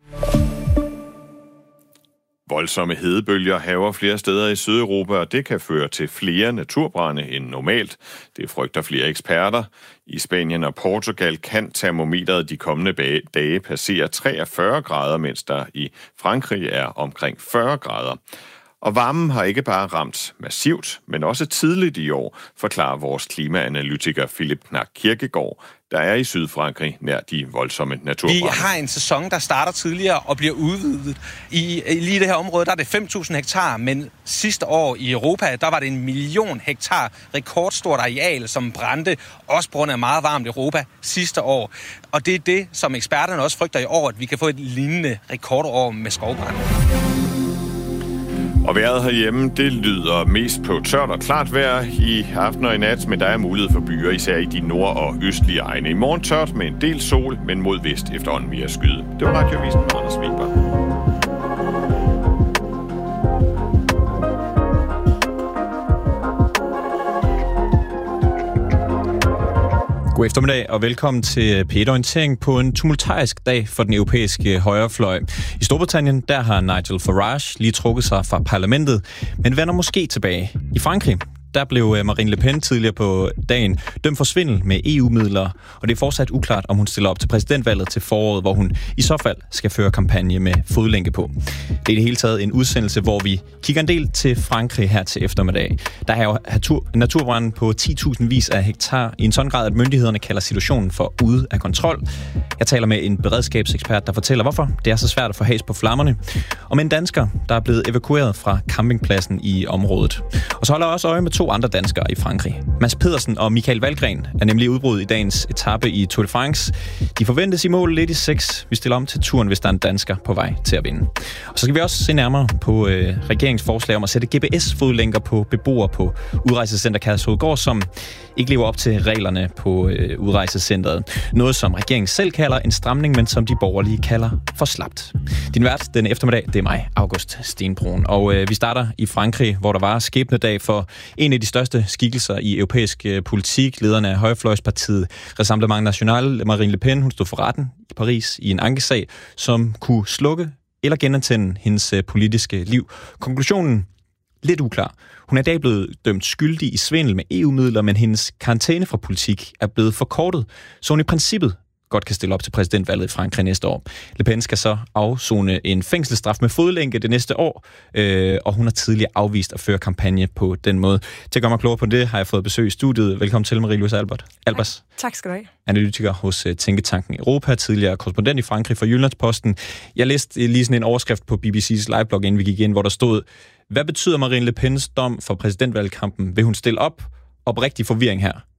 Voldsomme hedebølger hærger flere steder i Sydeuropa, og det kan føre til flere naturbrande end normalt. Det frygter flere eksperter. I Spanien og Portugal kan termometeret de kommende dage passere treogfyrre grader, mens der i Frankrig er omkring fyrre grader. Og varmen har ikke bare ramt massivt, men også tidligt i år, forklarer vores klimaanalytiker Philip Knack Kirkegaard, der er i Sydfrankrig nær de voldsomme naturbrande. Vi har en sæson, der starter tidligere og bliver udvidet. I, i lige det her område, der er det fem tusind hektar, men sidste år i Europa, der var det en million hektar, rekordstort areal, som brændte, også på grund af meget varmt Europa sidste år. Og det er det, som eksperterne også frygter i år, at vi kan få et lignende rekordår med skovbrand. Og vejret herhjemme, det lyder mest på tørt og klart vejr i aften og i nat, men der er mulighed for byer, især i de nord- og østlige egne. I morgen tørt med en del sol, men mod vest efterhånden mere skyde. Det var Radiovisen med Anders Weber. God eftermiddag og velkommen til P et-orientering på en tumultarisk dag for den europæiske højrefløj. I Storbritannien, der har Nigel Farage lige trukket sig fra parlamentet, men vender måske tilbage. I Frankrig, der blev Marine Le Pen tidligere på dagen dømt for svindel med E U-midler, og det er fortsat uklart, om hun stiller op til præsidentvalget til foråret, hvor hun i så fald skal føre kampagne med fodlænke på. Det er i det hele taget en udsendelse, hvor vi kigger en del til Frankrig her til eftermiddag. Der er jo naturbranden på ti tusind vis af hektar i en sådan grad, at myndighederne kalder situationen for ude af kontrol. Jeg taler med en beredskabsekspert, der fortæller, hvorfor det er så svært at få has på flammerne, og med en dansker, der er blevet evakueret fra campingpladsen i området. Og så holder jeg også øje med to andre danskere i Frankrig. Mads Pedersen og Michael Valgren er nemlig udbrud i dagens etape i Tour de France. De forventes i mål lidt i seks. Vi stiller om til turen, hvis der er en dansker på vej til at vinde. Og så skal vi også se nærmere på øh, regeringens forslag om at sætte G P S-fodlænker på beboere på Udrejsecenter Kærshovedgård, som ikke lever op til reglerne på øh, udrejsecentret. Noget, som regeringen selv kalder en stramning, men som de borgerlige kalder for slapt. Din vært denne eftermiddag, det er mig, August Stenbrun. Og øh, vi starter i Frankrig, hvor der var skæbnedag for en af de største skikkelser i europæisk øh, politik, lederen af højrefløjspartiet Rassemblement National, Marine Le Pen. Hun stod for retten i Paris i en ankesag, som kunne slukke eller genantænde hendes øh, politiske liv. Konklusionen lidt uklar. Hun er i dag blevet dømt skyldig i svindel med E U-midler, men hendes karantæne fra politik er blevet forkortet, så hun i princippet godt kan stille op til præsidentvalget i Frankrig næste år. Le Pen skal så afzone en fængselsstraf med fodlænke det næste år, øh, og hun har tidligere afvist at føre kampagne på den måde. Til at gøre mig klogere på det, har jeg fået besøg i studiet. Velkommen til, Marie-Louise Albert. Albers. Tak skal du have. Analytiker hos Tænketanken Europa, tidligere korrespondent i Frankrig for Jyllandsposten. Jeg læste lige sådan en overskrift på B B C's liveblog, inden vi gik ind, hvor der stod: hvad betyder Marine Le Pens dom for præsidentvalgkampen? Vil hun stille op? Oprigtig forvirring her.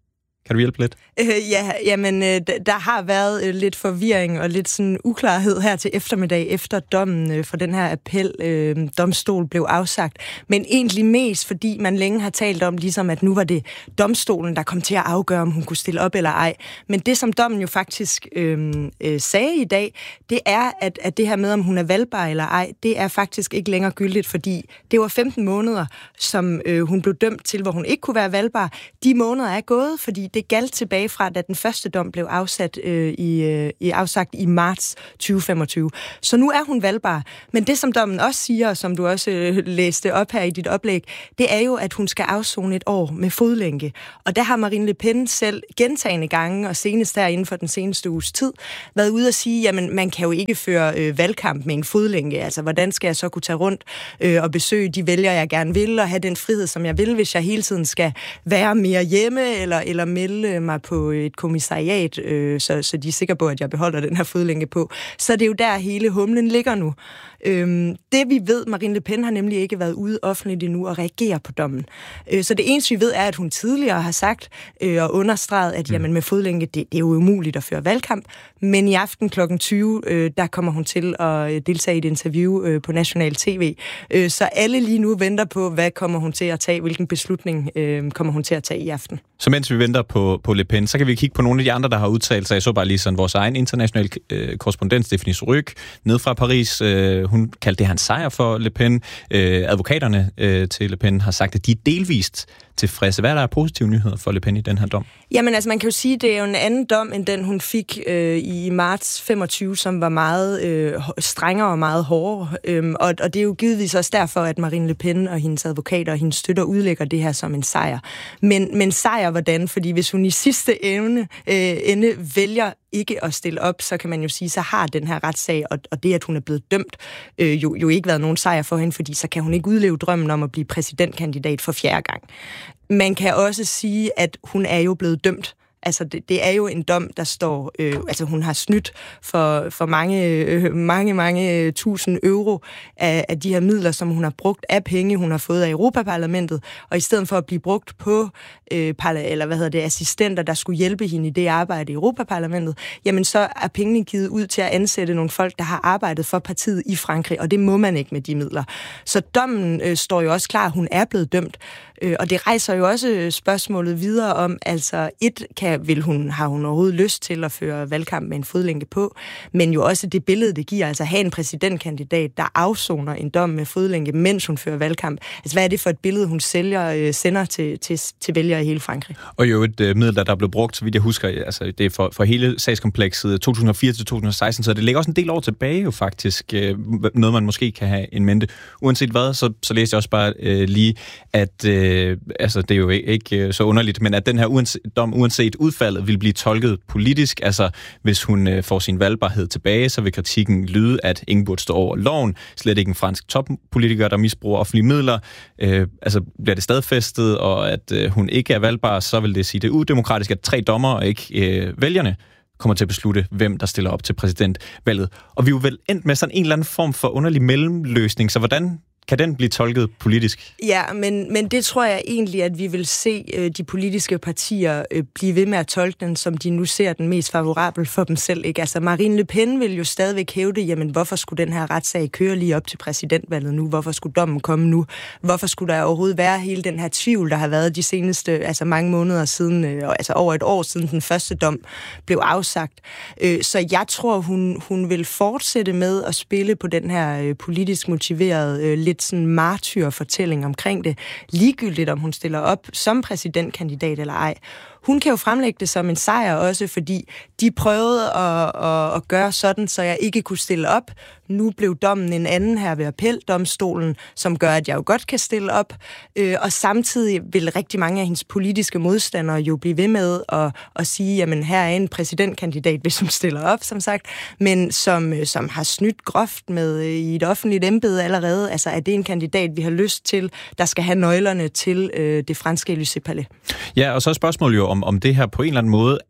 Kan du hjælpe lidt? Øh, ja, jamen, øh, der har været øh, lidt forvirring og lidt sådan uklarhed her til eftermiddag, efter dommen øh, for den her appel øh, domstol blev afsagt. Men egentlig mest, fordi man længe har talt om, ligesom at nu var det domstolen, der kom til at afgøre, om hun kunne stille op eller ej. Men det, som dommen jo faktisk øh, øh, sagde i dag, det er, at, at det her med, om hun er valgbar eller ej, det er faktisk ikke længere gyldigt, fordi det var femten måneder, som øh, hun blev dømt til, hvor hun ikke kunne være valgbar. De måneder er gået, fordi det galt tilbage fra, da den første dom blev afsat øh, i, øh, i afsagt i marts tyve femogtyve. Så nu er hun valgbar. Men det, som dommen også siger, og som du også øh, læste op her i dit oplæg, det er jo, at hun skal afzone et år med fodlænke. Og der har Marine Le Pen selv gentagne gange, og senest her inden for den seneste uges tid, været ude at sige, jamen man kan jo ikke føre øh, valgkamp med en fodlænke. Altså, hvordan skal jeg så kunne tage rundt øh, og besøge de vælgere, jeg gerne vil, og have den frihed, som jeg vil, hvis jeg hele tiden skal være mere hjemme, eller, eller melde mig på et kommissariat, øh, så, så de er sikre på, at jeg beholder den her fodlænke på. Så det er jo der, hele humlen ligger nu. Øhm, det vi ved, Marine Le Pen har nemlig ikke været ude offentligt endnu og reagere på dommen. Øh, så det eneste vi ved er, at hun tidligere har sagt øh, og understreget, at jamen, med fodlænke, det, det er jo umuligt at føre valgkamp. Men i aften klokken tyve, øh, der kommer hun til at deltage i et interview øh, på national tv. Øh, så alle lige nu venter på, hvad kommer hun til at tage, hvilken beslutning øh, kommer hun til at tage i aften. Så mens vi venter på, på Le Pen, så kan vi kigge på nogle af de andre, der har udtalt sig. Jeg så bare lige sådan vores egen internationale øh, korrespondent, Stephanie Surrugue, ned fra Paris. Øh, hun kaldte det her en sejr for Le Pen. Øh, advokaterne øh, til Le Pen har sagt, at de er delvist tilfredse. Hvad er der af positive nyheder for Le Pen i den her dom? Jamen altså, man kan jo sige, at det er jo en anden dom, end den hun fik øh, i marts femogtyve, som var meget øh, strengere og meget hårdere. Øhm, og, og det er jo givetvis også derfor, at Marine Le Pen og hendes advokater og hendes støtter udlægger det her som en sejr. Men, men sejr hvordan? Fordi hvis hun i sidste ende, øh, ende vælger ikke at stille op, så kan man jo sige, så har den her retssag, og, og det, at hun er blevet dømt, øh, jo, jo ikke været nogen sejr for hende, fordi så kan hun ikke udleve drømmen om at blive præsidentkandidat for fjerde gang. Man kan også sige, at hun er jo blevet dømt. Altså, det, det er jo en dom, der står... Øh, altså, hun har snydt for, for mange, øh, mange, mange tusind euro af, af de her midler, som hun har brugt af penge, hun har fået af Europaparlamentet, og i stedet for at blive brugt på øh, parla- eller hvad hedder det, assistenter, der skulle hjælpe hende i det arbejde i Europaparlamentet, jamen så er pengene givet ud til at ansætte nogle folk, der har arbejdet for partiet i Frankrig, og det må man ikke med de midler. Så dommen øh, står jo også klar, hun er blevet dømt, øh, og det rejser jo også spørgsmålet videre om, altså et kan vil hun, har hun overhovedet lyst til at føre valgkamp med en fodlænke på, men jo også det billede, det giver, altså at have en præsidentkandidat, der afsoner en dom med fodlænke, mens hun fører valgkamp. Altså hvad er det for et billede, hun sælger, øh, sender til, til, til vælgere i hele Frankrig? Og jo et øh, middel, der, der blev brugt, så vidt jeg husker, altså det er for, for hele sagskomplekset to tusind og fire til to tusind og seksten, så det ligger også en del år tilbage jo faktisk, øh, noget man måske kan have en mente. Uanset hvad, så, så læste jeg også bare øh, lige, at øh, altså det er jo ikke, ikke så underligt, men at den her uanset, dom, uanset udfaldet vil blive tolket politisk. Altså, hvis hun øh, får sin valgbarhed tilbage, så vil kritikken lyde, at ingen burde stå over loven. Slet ikke en fransk toppolitiker, der misbruger offentlige midler. Øh, altså, bliver det stadfæstet, og at øh, hun ikke er valgbar, så vil det sige, det er udemokratisk, at tre dommer og ikke øh, vælgerne kommer til at beslutte, hvem der stiller op til præsidentvalget. Og vi er jo vel endt med sådan en eller anden form for underlig mellemløsning, så hvordan kan den blive tolket politisk? Ja, men, men det tror jeg egentlig, at vi vil se øh, de politiske partier øh, blive ved med at tolke den, som de nu ser den mest favorabel for dem selv. Ikke? Altså Marine Le Pen vil jo stadigvæk hævde, jamen hvorfor skulle den her retssag køre lige op til præsidentvalget nu? Hvorfor skulle dommen komme nu? Hvorfor skulle der overhovedet være hele den her tvivl, der har været de seneste, altså mange måneder siden, øh, altså over et år siden den første dom blev afsagt. Øh, så jeg tror, hun, hun vil fortsætte med at spille på den her øh, politisk motiverede, øh, lidt sådan martyrfortælling omkring det, ligegyldigt om hun stiller op som præsidentkandidat eller ej. Hun kan jo fremlægge det som en sejr også, fordi de prøvede at, at, at gøre sådan, så jeg ikke kunne stille op. Nu blev dommen en anden her ved appeldomstolen, som gør, at jeg jo godt kan stille op. Øh, og samtidig vil rigtig mange af hendes politiske modstandere jo blive ved med at, at sige, jamen her er en præsidentkandidat, hvis hun stiller op, som sagt, men som, som har snydt groft med i et offentligt embede allerede. Altså er det en kandidat, vi har lyst til, der skal have nøglerne til øh, det franske Élysée-palæ? Ja, og så er spørgsmålet jo, om, om det her på en eller anden måde er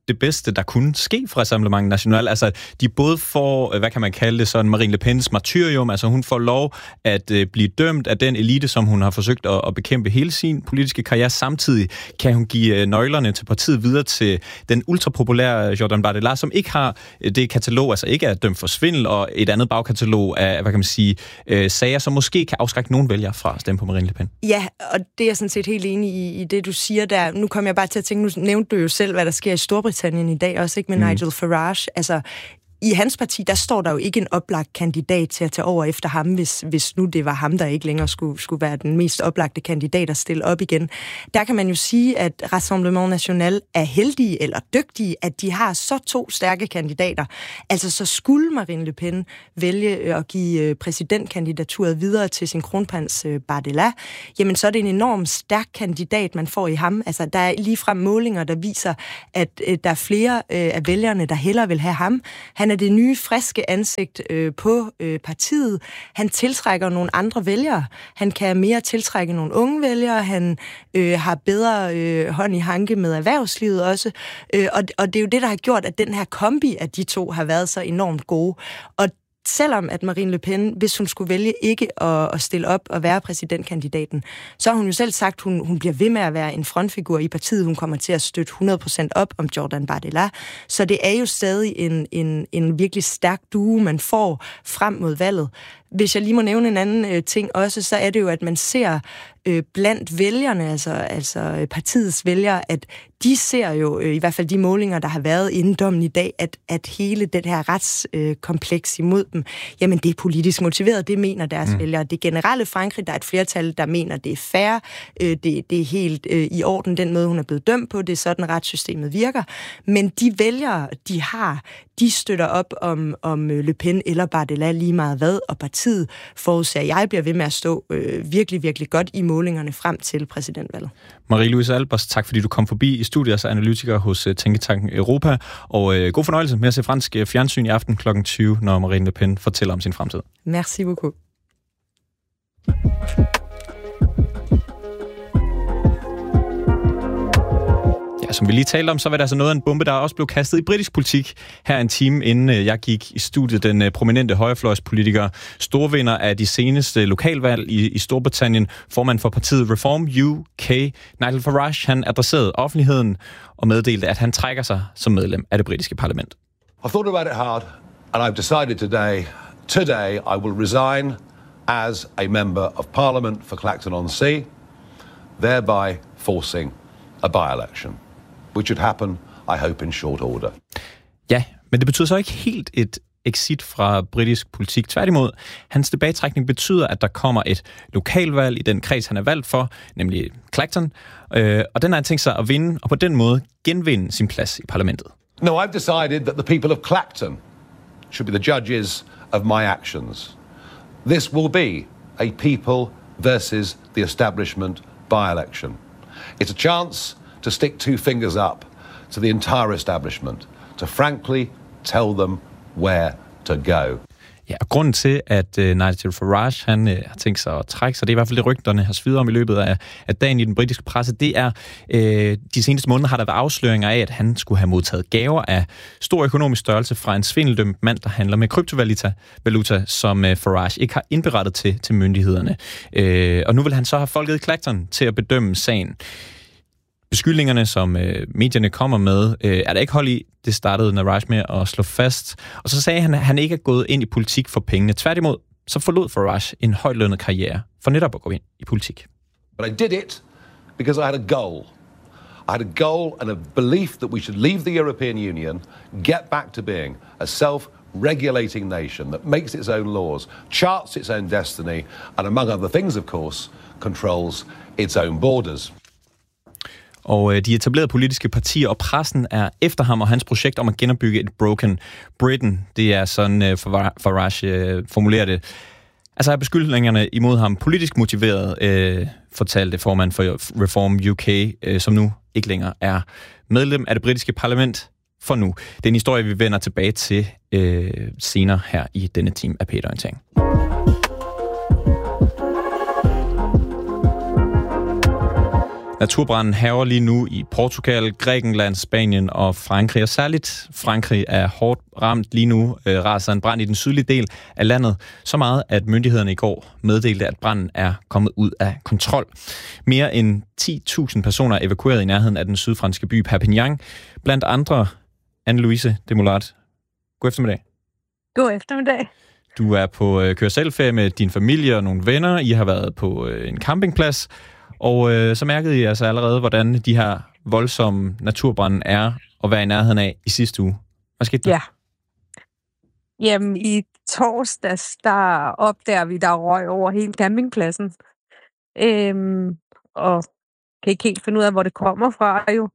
det bedste, der kunne ske fra Rassemblement National. Altså, de både får, hvad kan man kalde det, sådan Marine Le Pens martyrium, altså hun får lov at øh, blive dømt af den elite, som hun har forsøgt at, at bekæmpe hele sin politiske karriere. Samtidig kan hun give øh, nøglerne til partiet videre til den ultrapopulære Jordan Bardella, som ikke har øh, det katalog, altså ikke er dømt for svindel, og et andet bagkatalog af, hvad kan man sige, øh, sager, som måske kan afskrække nogen vælgere fra at stemme på Marine Le Pen. Ja, og det er jeg sådan set helt enig i, i det, du siger der. Nu kommer jeg bare til at tænke, nu nævnte du jo selv, hvad der sker i Storbritannien i dag, også ikke med mm. Nigel Farage. Altså, i hans parti, der står der jo ikke en oplagt kandidat til at tage over efter ham, hvis, hvis nu det var ham, der ikke længere skulle, skulle være den mest oplagte kandidat at stille op igen. Der kan man jo sige, at Rassemblement National er heldige eller dygtige, at de har så to stærke kandidater. Altså, så skulle Marine Le Pen vælge at give præsidentkandidaturet videre til sin kronprins Bardella, jamen så er det en enormt stærk kandidat, man får i ham. Altså, der er ligefrem målinger, der viser, at der er flere af vælgerne, der hellere vil have ham. Han er det nye, friske ansigt øh, på øh, partiet. Han tiltrækker nogle andre vælgere. Han kan mere tiltrække nogle unge vælgere. Han øh, har bedre øh, hånd i hanke med erhvervslivet også. Øh, og, og det er jo det, der har gjort, at den her kombi af de to har været så enormt gode. Og selvom at Marine Le Pen, hvis hun skulle vælge ikke at, at stille op og være præsidentkandidaten, så har hun jo selv sagt, at hun, hun bliver ved med at være en frontfigur i partiet. Hun kommer til at støtte hundrede procent op om Jordan Bardella. Så det er jo stadig en, en, en virkelig stærk duo, man får frem mod valget. Hvis jeg lige må nævne en anden øh, ting også, så er det jo, at man ser øh, blandt vælgerne, altså, altså partiets vælgere, at de ser jo, øh, i hvert fald de målinger, der har været inden dommen i dag, at, at hele det her retskompleks øh, imod dem, jamen det er politisk motiveret, det mener deres mm. vælgere. Det generelle Frankrig, der er et flertal, der mener, det er fair, øh, det, det er helt øh, i orden, den måde, hun er blevet dømt på, det er sådan, retssystemet virker. Men de vælgere, de har, de støtter op om, om Le Pen eller Bardella lige meget hvad, og partiet forudser, at jeg bliver ved med at stå øh, virkelig, virkelig godt i målingerne frem til præsidentvalget. Marie-Louise Albers, tak fordi du kom forbi i studiet som analytiker hos Tænketanken Europa, og øh, god fornøjelse med at se fransk fjernsyn i aften klokken tyve, når Marine Le Pen fortæller om sin fremtid. Merci beaucoup. Ja, som vi lige talte om, så var der altså noget af en bombe, der også blev kastet i britisk politik her en time, inden jeg gik i studiet. Den prominente højrefløjspolitiker, storvinder af de seneste lokalvalg i, i Storbritannien, formand for partiet Reform U K, Nigel Farage, han adresserede offentligheden og meddelte, at han trækker sig som medlem af det britiske parlament. I've thought about it hard, and I've decided today, today I will resign as a member of Parliament for Clacton-on-Sea, thereby forcing a by-election, which should happen, I hope, in short order. Ja, men det betyder så ikke helt et exit fra britisk politik. Tværtimod, hans tilbagetrækning betyder, at der kommer et lokalvalg i den kreds, han er valgt for, nemlig Clacton, øh, og den har han tænkt sig at vinde, og på den måde genvinde sin plads i parlamentet. No, I've decided that the people of Clacton should be the judges of my actions. This will be a people versus the establishment by-election. It's a chance to stick two fingers up to the entire establishment, to frankly tell them where to go. Ja, og grunden til, at uh, Nigel Farage han, uh, har tænkt sig at trække sig, det er i hvert fald det rygterne har svidet om i løbet af, af dagen i den britiske presse, det er, uh, de seneste måneder har der været afsløringer af, at han skulle have modtaget gaver af stor økonomisk størrelse fra en svindeldømt mand, der handler med kryptovaluta, valuta, som uh, Farage ikke har indberettet til, til myndighederne. Uh, og nu vil han så have folket i Clacton til at bedømme sagen. Beskyldningerne, som øh, medierne kommer med, øh, er der ikke hold i. Det startede Farage med at slå fast. Og så sagde han, at han ikke er gået ind i politik for pengene. Tværtimod, så forlod Farage en højtlønnet karriere for netop at gå ind i politik. But I did it because I had a goal. I had a goal and a belief that we should leave the European Union, get back to being a self-regulating nation that makes its own laws, charts its own destiny, and among other things, of course, controls its own borders. Og de etablerede politiske partier og pressen er efter ham og hans projekt om at genopbygge et broken Britain. Det er sådan, uh, Farage uh, formulerer det. Altså er beskyldningerne imod ham politisk motiveret, uh, fortalte formand for Reform U K, uh, som nu ikke længere er medlem af det britiske parlament for nu. Det er en historie, vi vender tilbage til uh, senere her i denne time af P et-orientering. Naturbranden hærger lige nu i Portugal, Grækenland, Spanien og Frankrig. Og særligt Frankrig er hårdt ramt lige nu. Øh, raser en brand i den sydlige del af landet. Så meget, at myndighederne i går meddelte, at branden er kommet ud af kontrol. Mere end ti tusind personer er evakueret i nærheden af den sydfranske by Perpignan. Blandt andre Anne-Louise Demoulart. God eftermiddag. God eftermiddag. Du er på øh, køre-selv-ferie med din familie og nogle venner. I har været på øh, en campingplads. Og øh, så mærkede I altså allerede, hvordan de her voldsomme naturbrande er at være i nærheden af i sidste uge. Hvad skete der? Ja. Jamen, i torsdags, der opdager vi, der røg over hele campingpladsen. Øhm, og kan ikke helt finde ud af, hvor det kommer fra jo.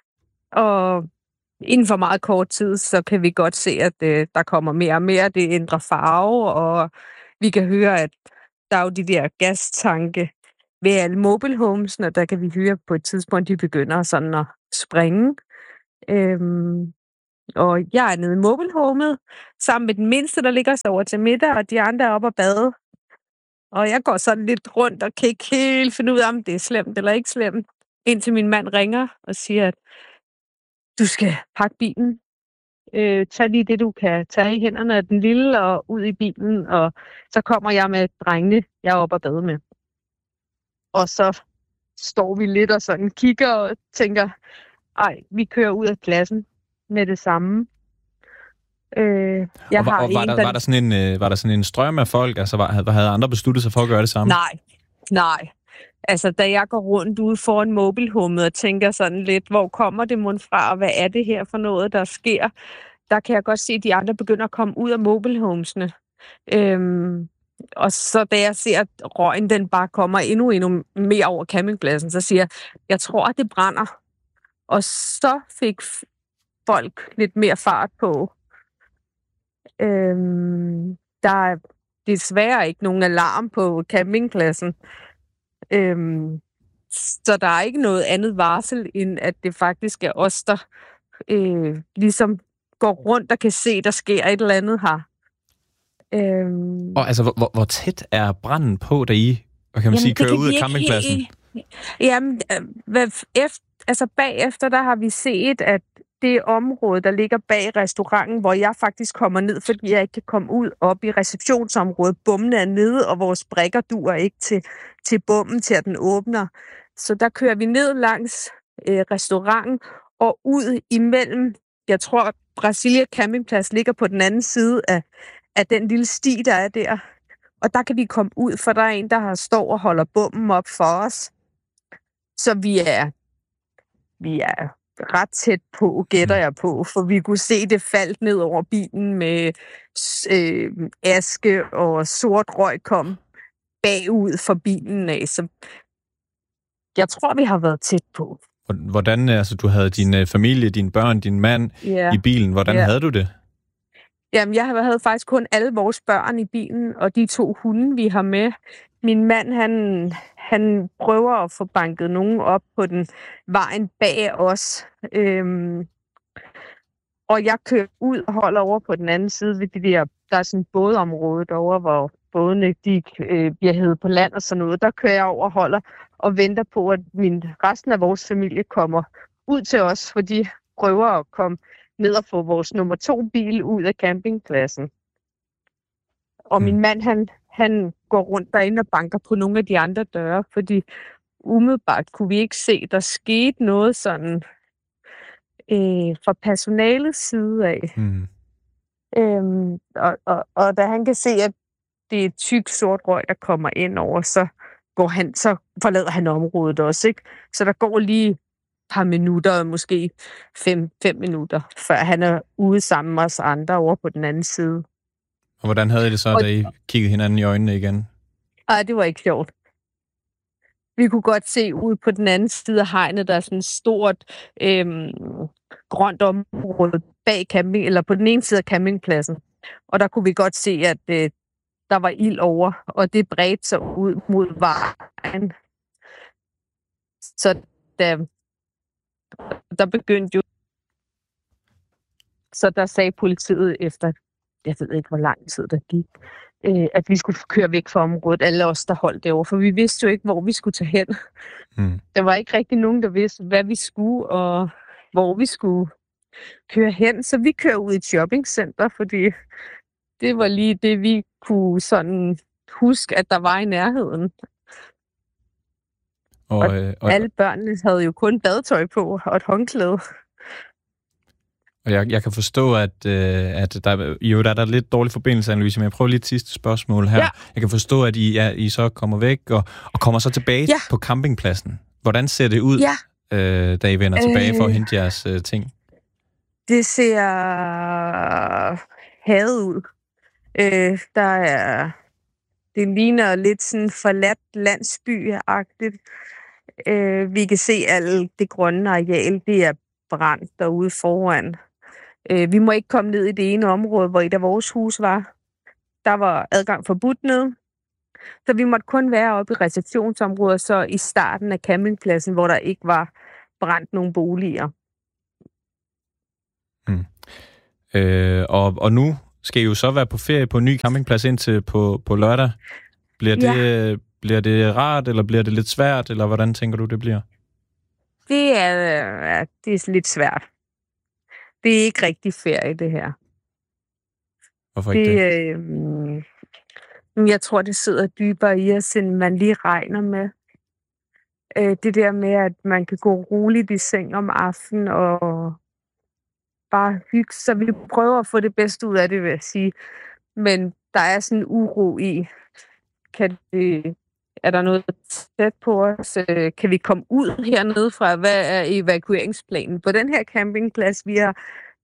Og inden for meget kort tid, så kan vi godt se, at øh, der kommer mere og mere. Det ændrer farve, og vi kan høre, at der er jo de der gastanke ved alle mobile homesene, der kan vi høre på et tidspunkt, de begynder sådan at springe. Øhm, og jeg er nede i mobile homet, sammen med den mindste, der ligger så over til middag, og de andre er oppe og bade. Og jeg går sådan lidt rundt og kan ikke helt finde ud af, om det er slemt eller ikke slemt, indtil min mand ringer og siger, at du skal pakke bilen. Øh, tag lige det, du kan tage i hænderne af den lille og ud i bilen, og så kommer jeg med drengene, jeg er oppe og bade med. Og så står vi lidt og sådan kigger og tænker, ej, vi kører ud af klassen med det samme. Øh, jeg og var, har og var, en, der, der... var, der sådan en, øh, var der sådan en strøm af folk? Altså var, havde andre besluttet sig for at gøre det samme? Nej, nej. Altså, da jeg går rundt ude foran mobilhommet og tænker sådan lidt, hvor kommer det mon fra, og hvad er det her for noget, der sker? Der kan jeg godt se, at de andre begynder at komme ud af mobilhomesene. Øhm, og så da jeg ser, at røgen den bare kommer endnu, endnu mere over campingpladsen, så siger jeg, jeg tror, at det brænder. Og så fik folk lidt mere fart på. Øhm, der er desværre ikke nogen alarm på campingpladsen. Øhm, så der er ikke noget andet varsel, end at det faktisk er os, der øh, ligesom går rundt og kan se, der sker et eller andet her. Øhm, og altså, hvor, hvor tæt er branden på, da I og kan man sige, kører ud af campingpladsen? Helt, jamen, efter, altså bagefter, der har vi set, at det område, der ligger bag restauranten, hvor jeg faktisk kommer ned, fordi jeg ikke kan komme ud op i receptionsområdet. Bommen er nede, og vores brækker duer ikke til, til bommen, til at den åbner. Så der kører vi ned langs øh, restauranten og ud imellem, jeg tror, Brasilia Campingplads ligger på den anden side af, af den lille sti, der er der. Og der kan vi komme ud, for der er en, der har står og holder bommen op for os. Så vi er, vi er ret tæt på, gætter jeg på, for vi kunne se, det faldt ned over bilen med øh, aske og sort røg kom bagud for bilen af. Så jeg tror, vi har været tæt på. Hvordan, altså du havde din familie, dine børn, din mand yeah. i bilen. Hvordan yeah. havde du det? Jamen, jeg havde faktisk kun alle vores børn i bilen, og de to hunde, vi har med. Min mand, han, han prøver at få banket nogen op på den vejen bag os. Øhm, og jeg kører ud og holder over på den anden side ved de der, der er sådan et bådområde derovre, hvor bådene de, øh, bliver hævet på land og sådan noget. Der kører jeg over og holder og venter på, at min, resten af vores familie kommer ud til os, for de prøver at komme ned og få vores nummer to bil ud af campingpladsen. Og min mand, han, han går rundt derinde og banker på nogle af de andre døre, fordi umiddelbart kunne vi ikke se, der skete noget sådan øh, fra personalets side af. Mm. Øhm, og, og, og da han kan se, at det er tyk sort røg, der kommer ind over, så går han, så forlader han området også, ikke? Så der går lige et par minutter, måske fem, fem minutter, før han er ude sammen med os andre over på den anden side. Og hvordan havde I det så, og, da I kiggede hinanden i øjnene igen? Ej, det var ikke sjovt. Vi kunne godt se ud på den anden side af hegnet, der er sådan et stort øhm, grønt område bag camping, eller på den ene side af campingpladsen. Og der kunne vi godt se, at øh, der var ild over, og det bredte sig ud mod vejen. Så der, der begyndte jo... Så der sagde politiet efter, jeg ved ikke, hvor lang tid der gik, øh, at vi skulle køre væk fra området, alle os, der holdt derovre, for vi vidste jo ikke, hvor vi skulle tage hen. Mm. Der var ikke rigtig nogen, der vidste, hvad vi skulle, og hvor vi skulle køre hen. Så vi kører ud i et shoppingcenter, fordi det var lige det, vi kunne sådan huske, at der var i nærheden. Og, og, øh, og alle børnene havde jo kun badetøj på og et håndklæde. Og jeg, jeg kan forstå, at, øh, at der, jo, der er der lidt dårlig forbindelse, Anne-Louise, men jeg prøver lige et sidste spørgsmål her. Ja. Jeg kan forstå, at I, ja, I så kommer væk og, og kommer så tilbage ja. på campingpladsen. Hvordan ser det ud, ja. øh, da I vender tilbage øh, for at hente jeres øh, ting? Det ser hadet ud. Øh, der er... Det ligner lidt sådan forladt landsby-agtigt. Øh, vi kan se, at det grønne areal, det er brændt derude foran. Øh, vi må ikke komme ned i det ene område, hvor et af vores hus var. Der var adgang forbudt ned. Så vi måtte kun være oppe i receptionsområdet, så i starten af campingpladsen, hvor der ikke var brændt nogen boliger. Hmm. Øh, og, og nu skal I jo så være på ferie på en ny campingplads indtil på, på lørdag. Bliver det, ja. bliver det rart, eller bliver det lidt svært, eller hvordan tænker du, det bliver? Det er, ja, det er lidt svært. Det er ikke rigtig ferie, det her. Hvorfor ikke det? det? Øh, jeg tror, det sidder dybere i os, end man lige regner med. Øh, det der med, at man kan gå roligt i seng om aftenen og bare hygge. Så vi prøver at få det bedste ud af det, vil jeg sige. Men der er sådan en uro i, kan det, er der noget tæt på os? Kan vi komme ud hernede fra? Hvad er evakueringsplanen på den her campingplads? Vi har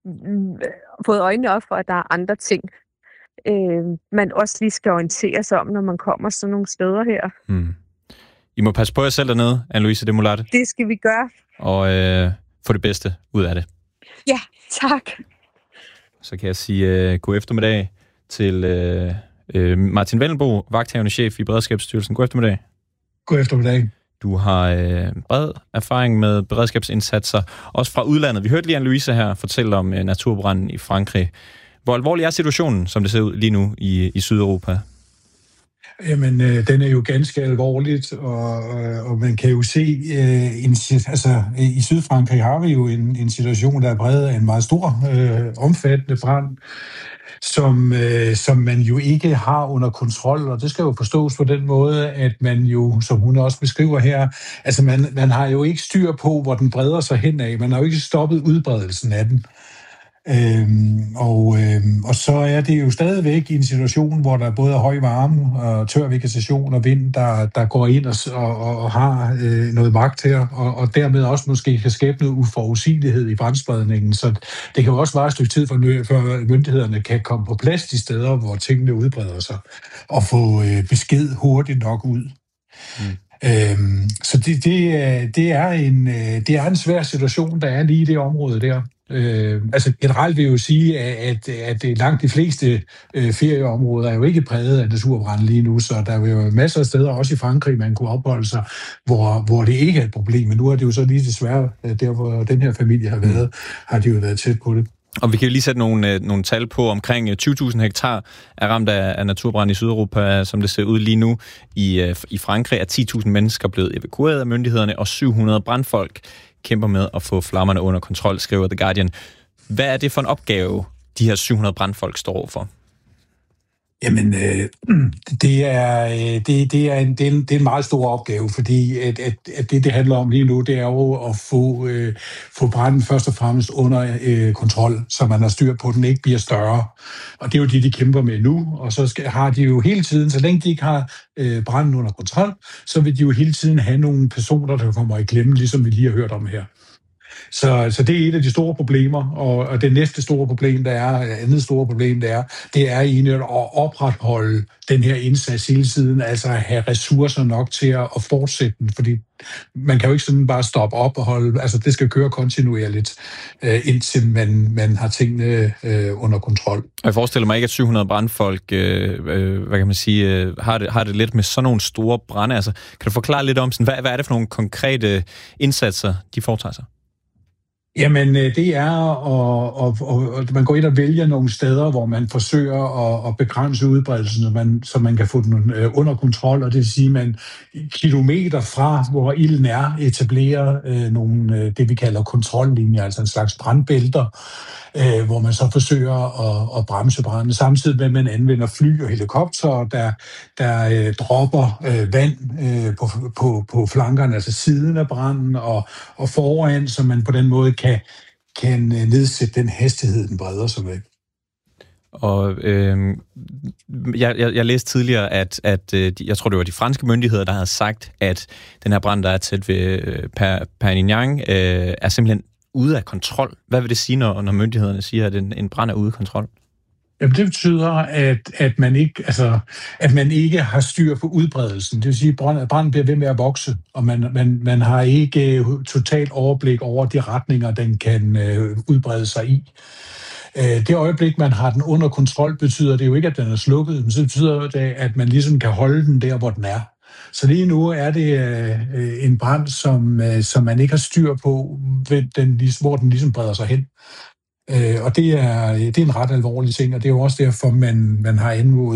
fået øjnene op for, at der er andre ting, øh, man også lige skal orientere sig om, når man kommer sådan nogle steder her. Hmm. I må passe på jer selv dernede, Anne-Louise de Molatte. Det skal vi gøre. Og øh, få det bedste ud af det. Ja, tak. Så kan jeg sige uh, god eftermiddag til uh, uh, Martin Vendelbo, vagthavende chef i Beredskabsstyrelsen. God eftermiddag. God eftermiddag. Du har uh, bred erfaring med beredskabsindsatser, også fra udlandet. Vi hørte lige Anne-Louise her fortælle om uh, naturbranden i Frankrig. Hvor alvorlig er situationen, som det ser ud lige nu i, i Sydeuropa? Jamen, øh, den er jo ganske alvorligt, og, og man kan jo se, øh, en, altså i Sydfrankrig har vi jo en, en situation, der er præget af en meget stor, øh, omfattende brand, som, øh, som man jo ikke har under kontrol, og det skal jo forstås på den måde, at man jo, som hun også beskriver her, altså man, man har jo ikke styr på, hvor den breder sig henad, man har jo ikke stoppet udbredelsen af den. Øhm, og, øhm, og så er det jo stadigvæk i en situation, hvor der både er høj varme og tør vegetation og vind, der, der går ind og, og, og har øh, noget magt her, og, og dermed også måske kan skabe noget uforudsigelighed i brandspredningen. Så det kan jo også være et stykke tid, før myndighederne kan komme på plads de steder, hvor tingene udbreder sig, og få øh, besked hurtigt nok ud. Mm. Øhm, så det, det, det, er en, det er en svær situation, der er lige i det område der. Øh, altså generelt vil jeg jo sige, at, at, at langt de fleste øh, ferieområder er jo ikke præget af naturbrand lige nu, så der er jo masser af steder, også i Frankrig, man kunne opholde sig, hvor, hvor det ikke er et problem. Men nu er det jo så lige desværre, der hvor den her familie har været, har de jo været tæt på det. Og vi kan jo lige sætte nogle, nogle tal på. Omkring tyve tusind hektar er ramt af, af naturbrand i Sydeuropa, som det ser ud lige nu. I, i Frankrig er ti tusind mennesker blevet evakueret af myndighederne, og syv hundrede brandfolk kæmper med at få flammerne under kontrol, skriver The Guardian. Hvad er det for en opgave, de her syv hundrede brandfolk står overfor? Jamen, øh, det, er, det, det, er en, det, er en, det er en meget stor opgave, fordi at, at, at det, det handler om lige nu, det er jo at få, øh, få branden først og fremmest under øh, kontrol, så man har styr på, at den ikke bliver større. Og det er jo det, de kæmper med nu, og så skal, har de jo hele tiden, så længe de ikke har øh, branden under kontrol, så vil de jo hele tiden have nogle personer, der kommer i klemme, ligesom vi lige har hørt om her. Så, så det er et af de store problemer, og, og det næste store problem, der er, andet store problem, der er, det er egentlig at opretholde den her indsats hele tiden, altså at have ressourcer nok til at, at fortsætte den, fordi man kan jo ikke sådan bare stoppe op og holde, altså det skal køre kontinuerligt, øh, indtil man, man har tingene øh, under kontrol. Jeg forestiller mig ikke, at syv hundrede brandfolk, øh, øh, hvad kan man sige, øh, har, det, har det lidt med sådan nogle store brande. Altså, kan du forklare lidt om, sådan, hvad, hvad er det for nogle konkrete indsatser, de foretager sig? Jamen, det er, og, og, og, og man går ind og vælger nogle steder, hvor man forsøger at, at begrænse udbredelsen, så man, så man kan få den under kontrol, og det vil sige, at man kilometer fra, hvor ilden er, etablerer øh, nogle, det vi kalder kontrollinjer, altså en slags brandbælter, øh, hvor man så forsøger at, at bremse branden, samtidig med, at man anvender fly og helikopter, der, der øh, dropper øh, vand øh, på, på, på flankerne, altså siden af branden og, og foran, så man på den måde kan, kan nedsætte den hastighed, den breder sig med. Og øh, jeg, jeg, jeg læste tidligere, at, at jeg tror, det var de franske myndigheder, der havde sagt, at den her brand, der er tæt ved Perpignan, øh, er simpelthen ude af kontrol. Hvad vil det sige, når, når myndighederne siger, at en, en brand er ude af kontrol? Jamen, det betyder, at, at, man ikke, altså, at man ikke har styr på udbredelsen. Det vil sige, at branden bliver ved med at vokse, og man, man, man har ikke totalt overblik over de retninger, den kan øh, udbrede sig i. Det øjeblik, man har den under kontrol, betyder det jo ikke, at den er slukket, men så betyder det, at man ligesom kan holde den der, hvor den er. Så lige nu er det øh, en brand, som, øh, som man ikke har styr på, den, hvor den ligesom breder sig hen. Øh, og det er, det er en ret alvorlig ting, og det er jo også derfor, man, man har anmodet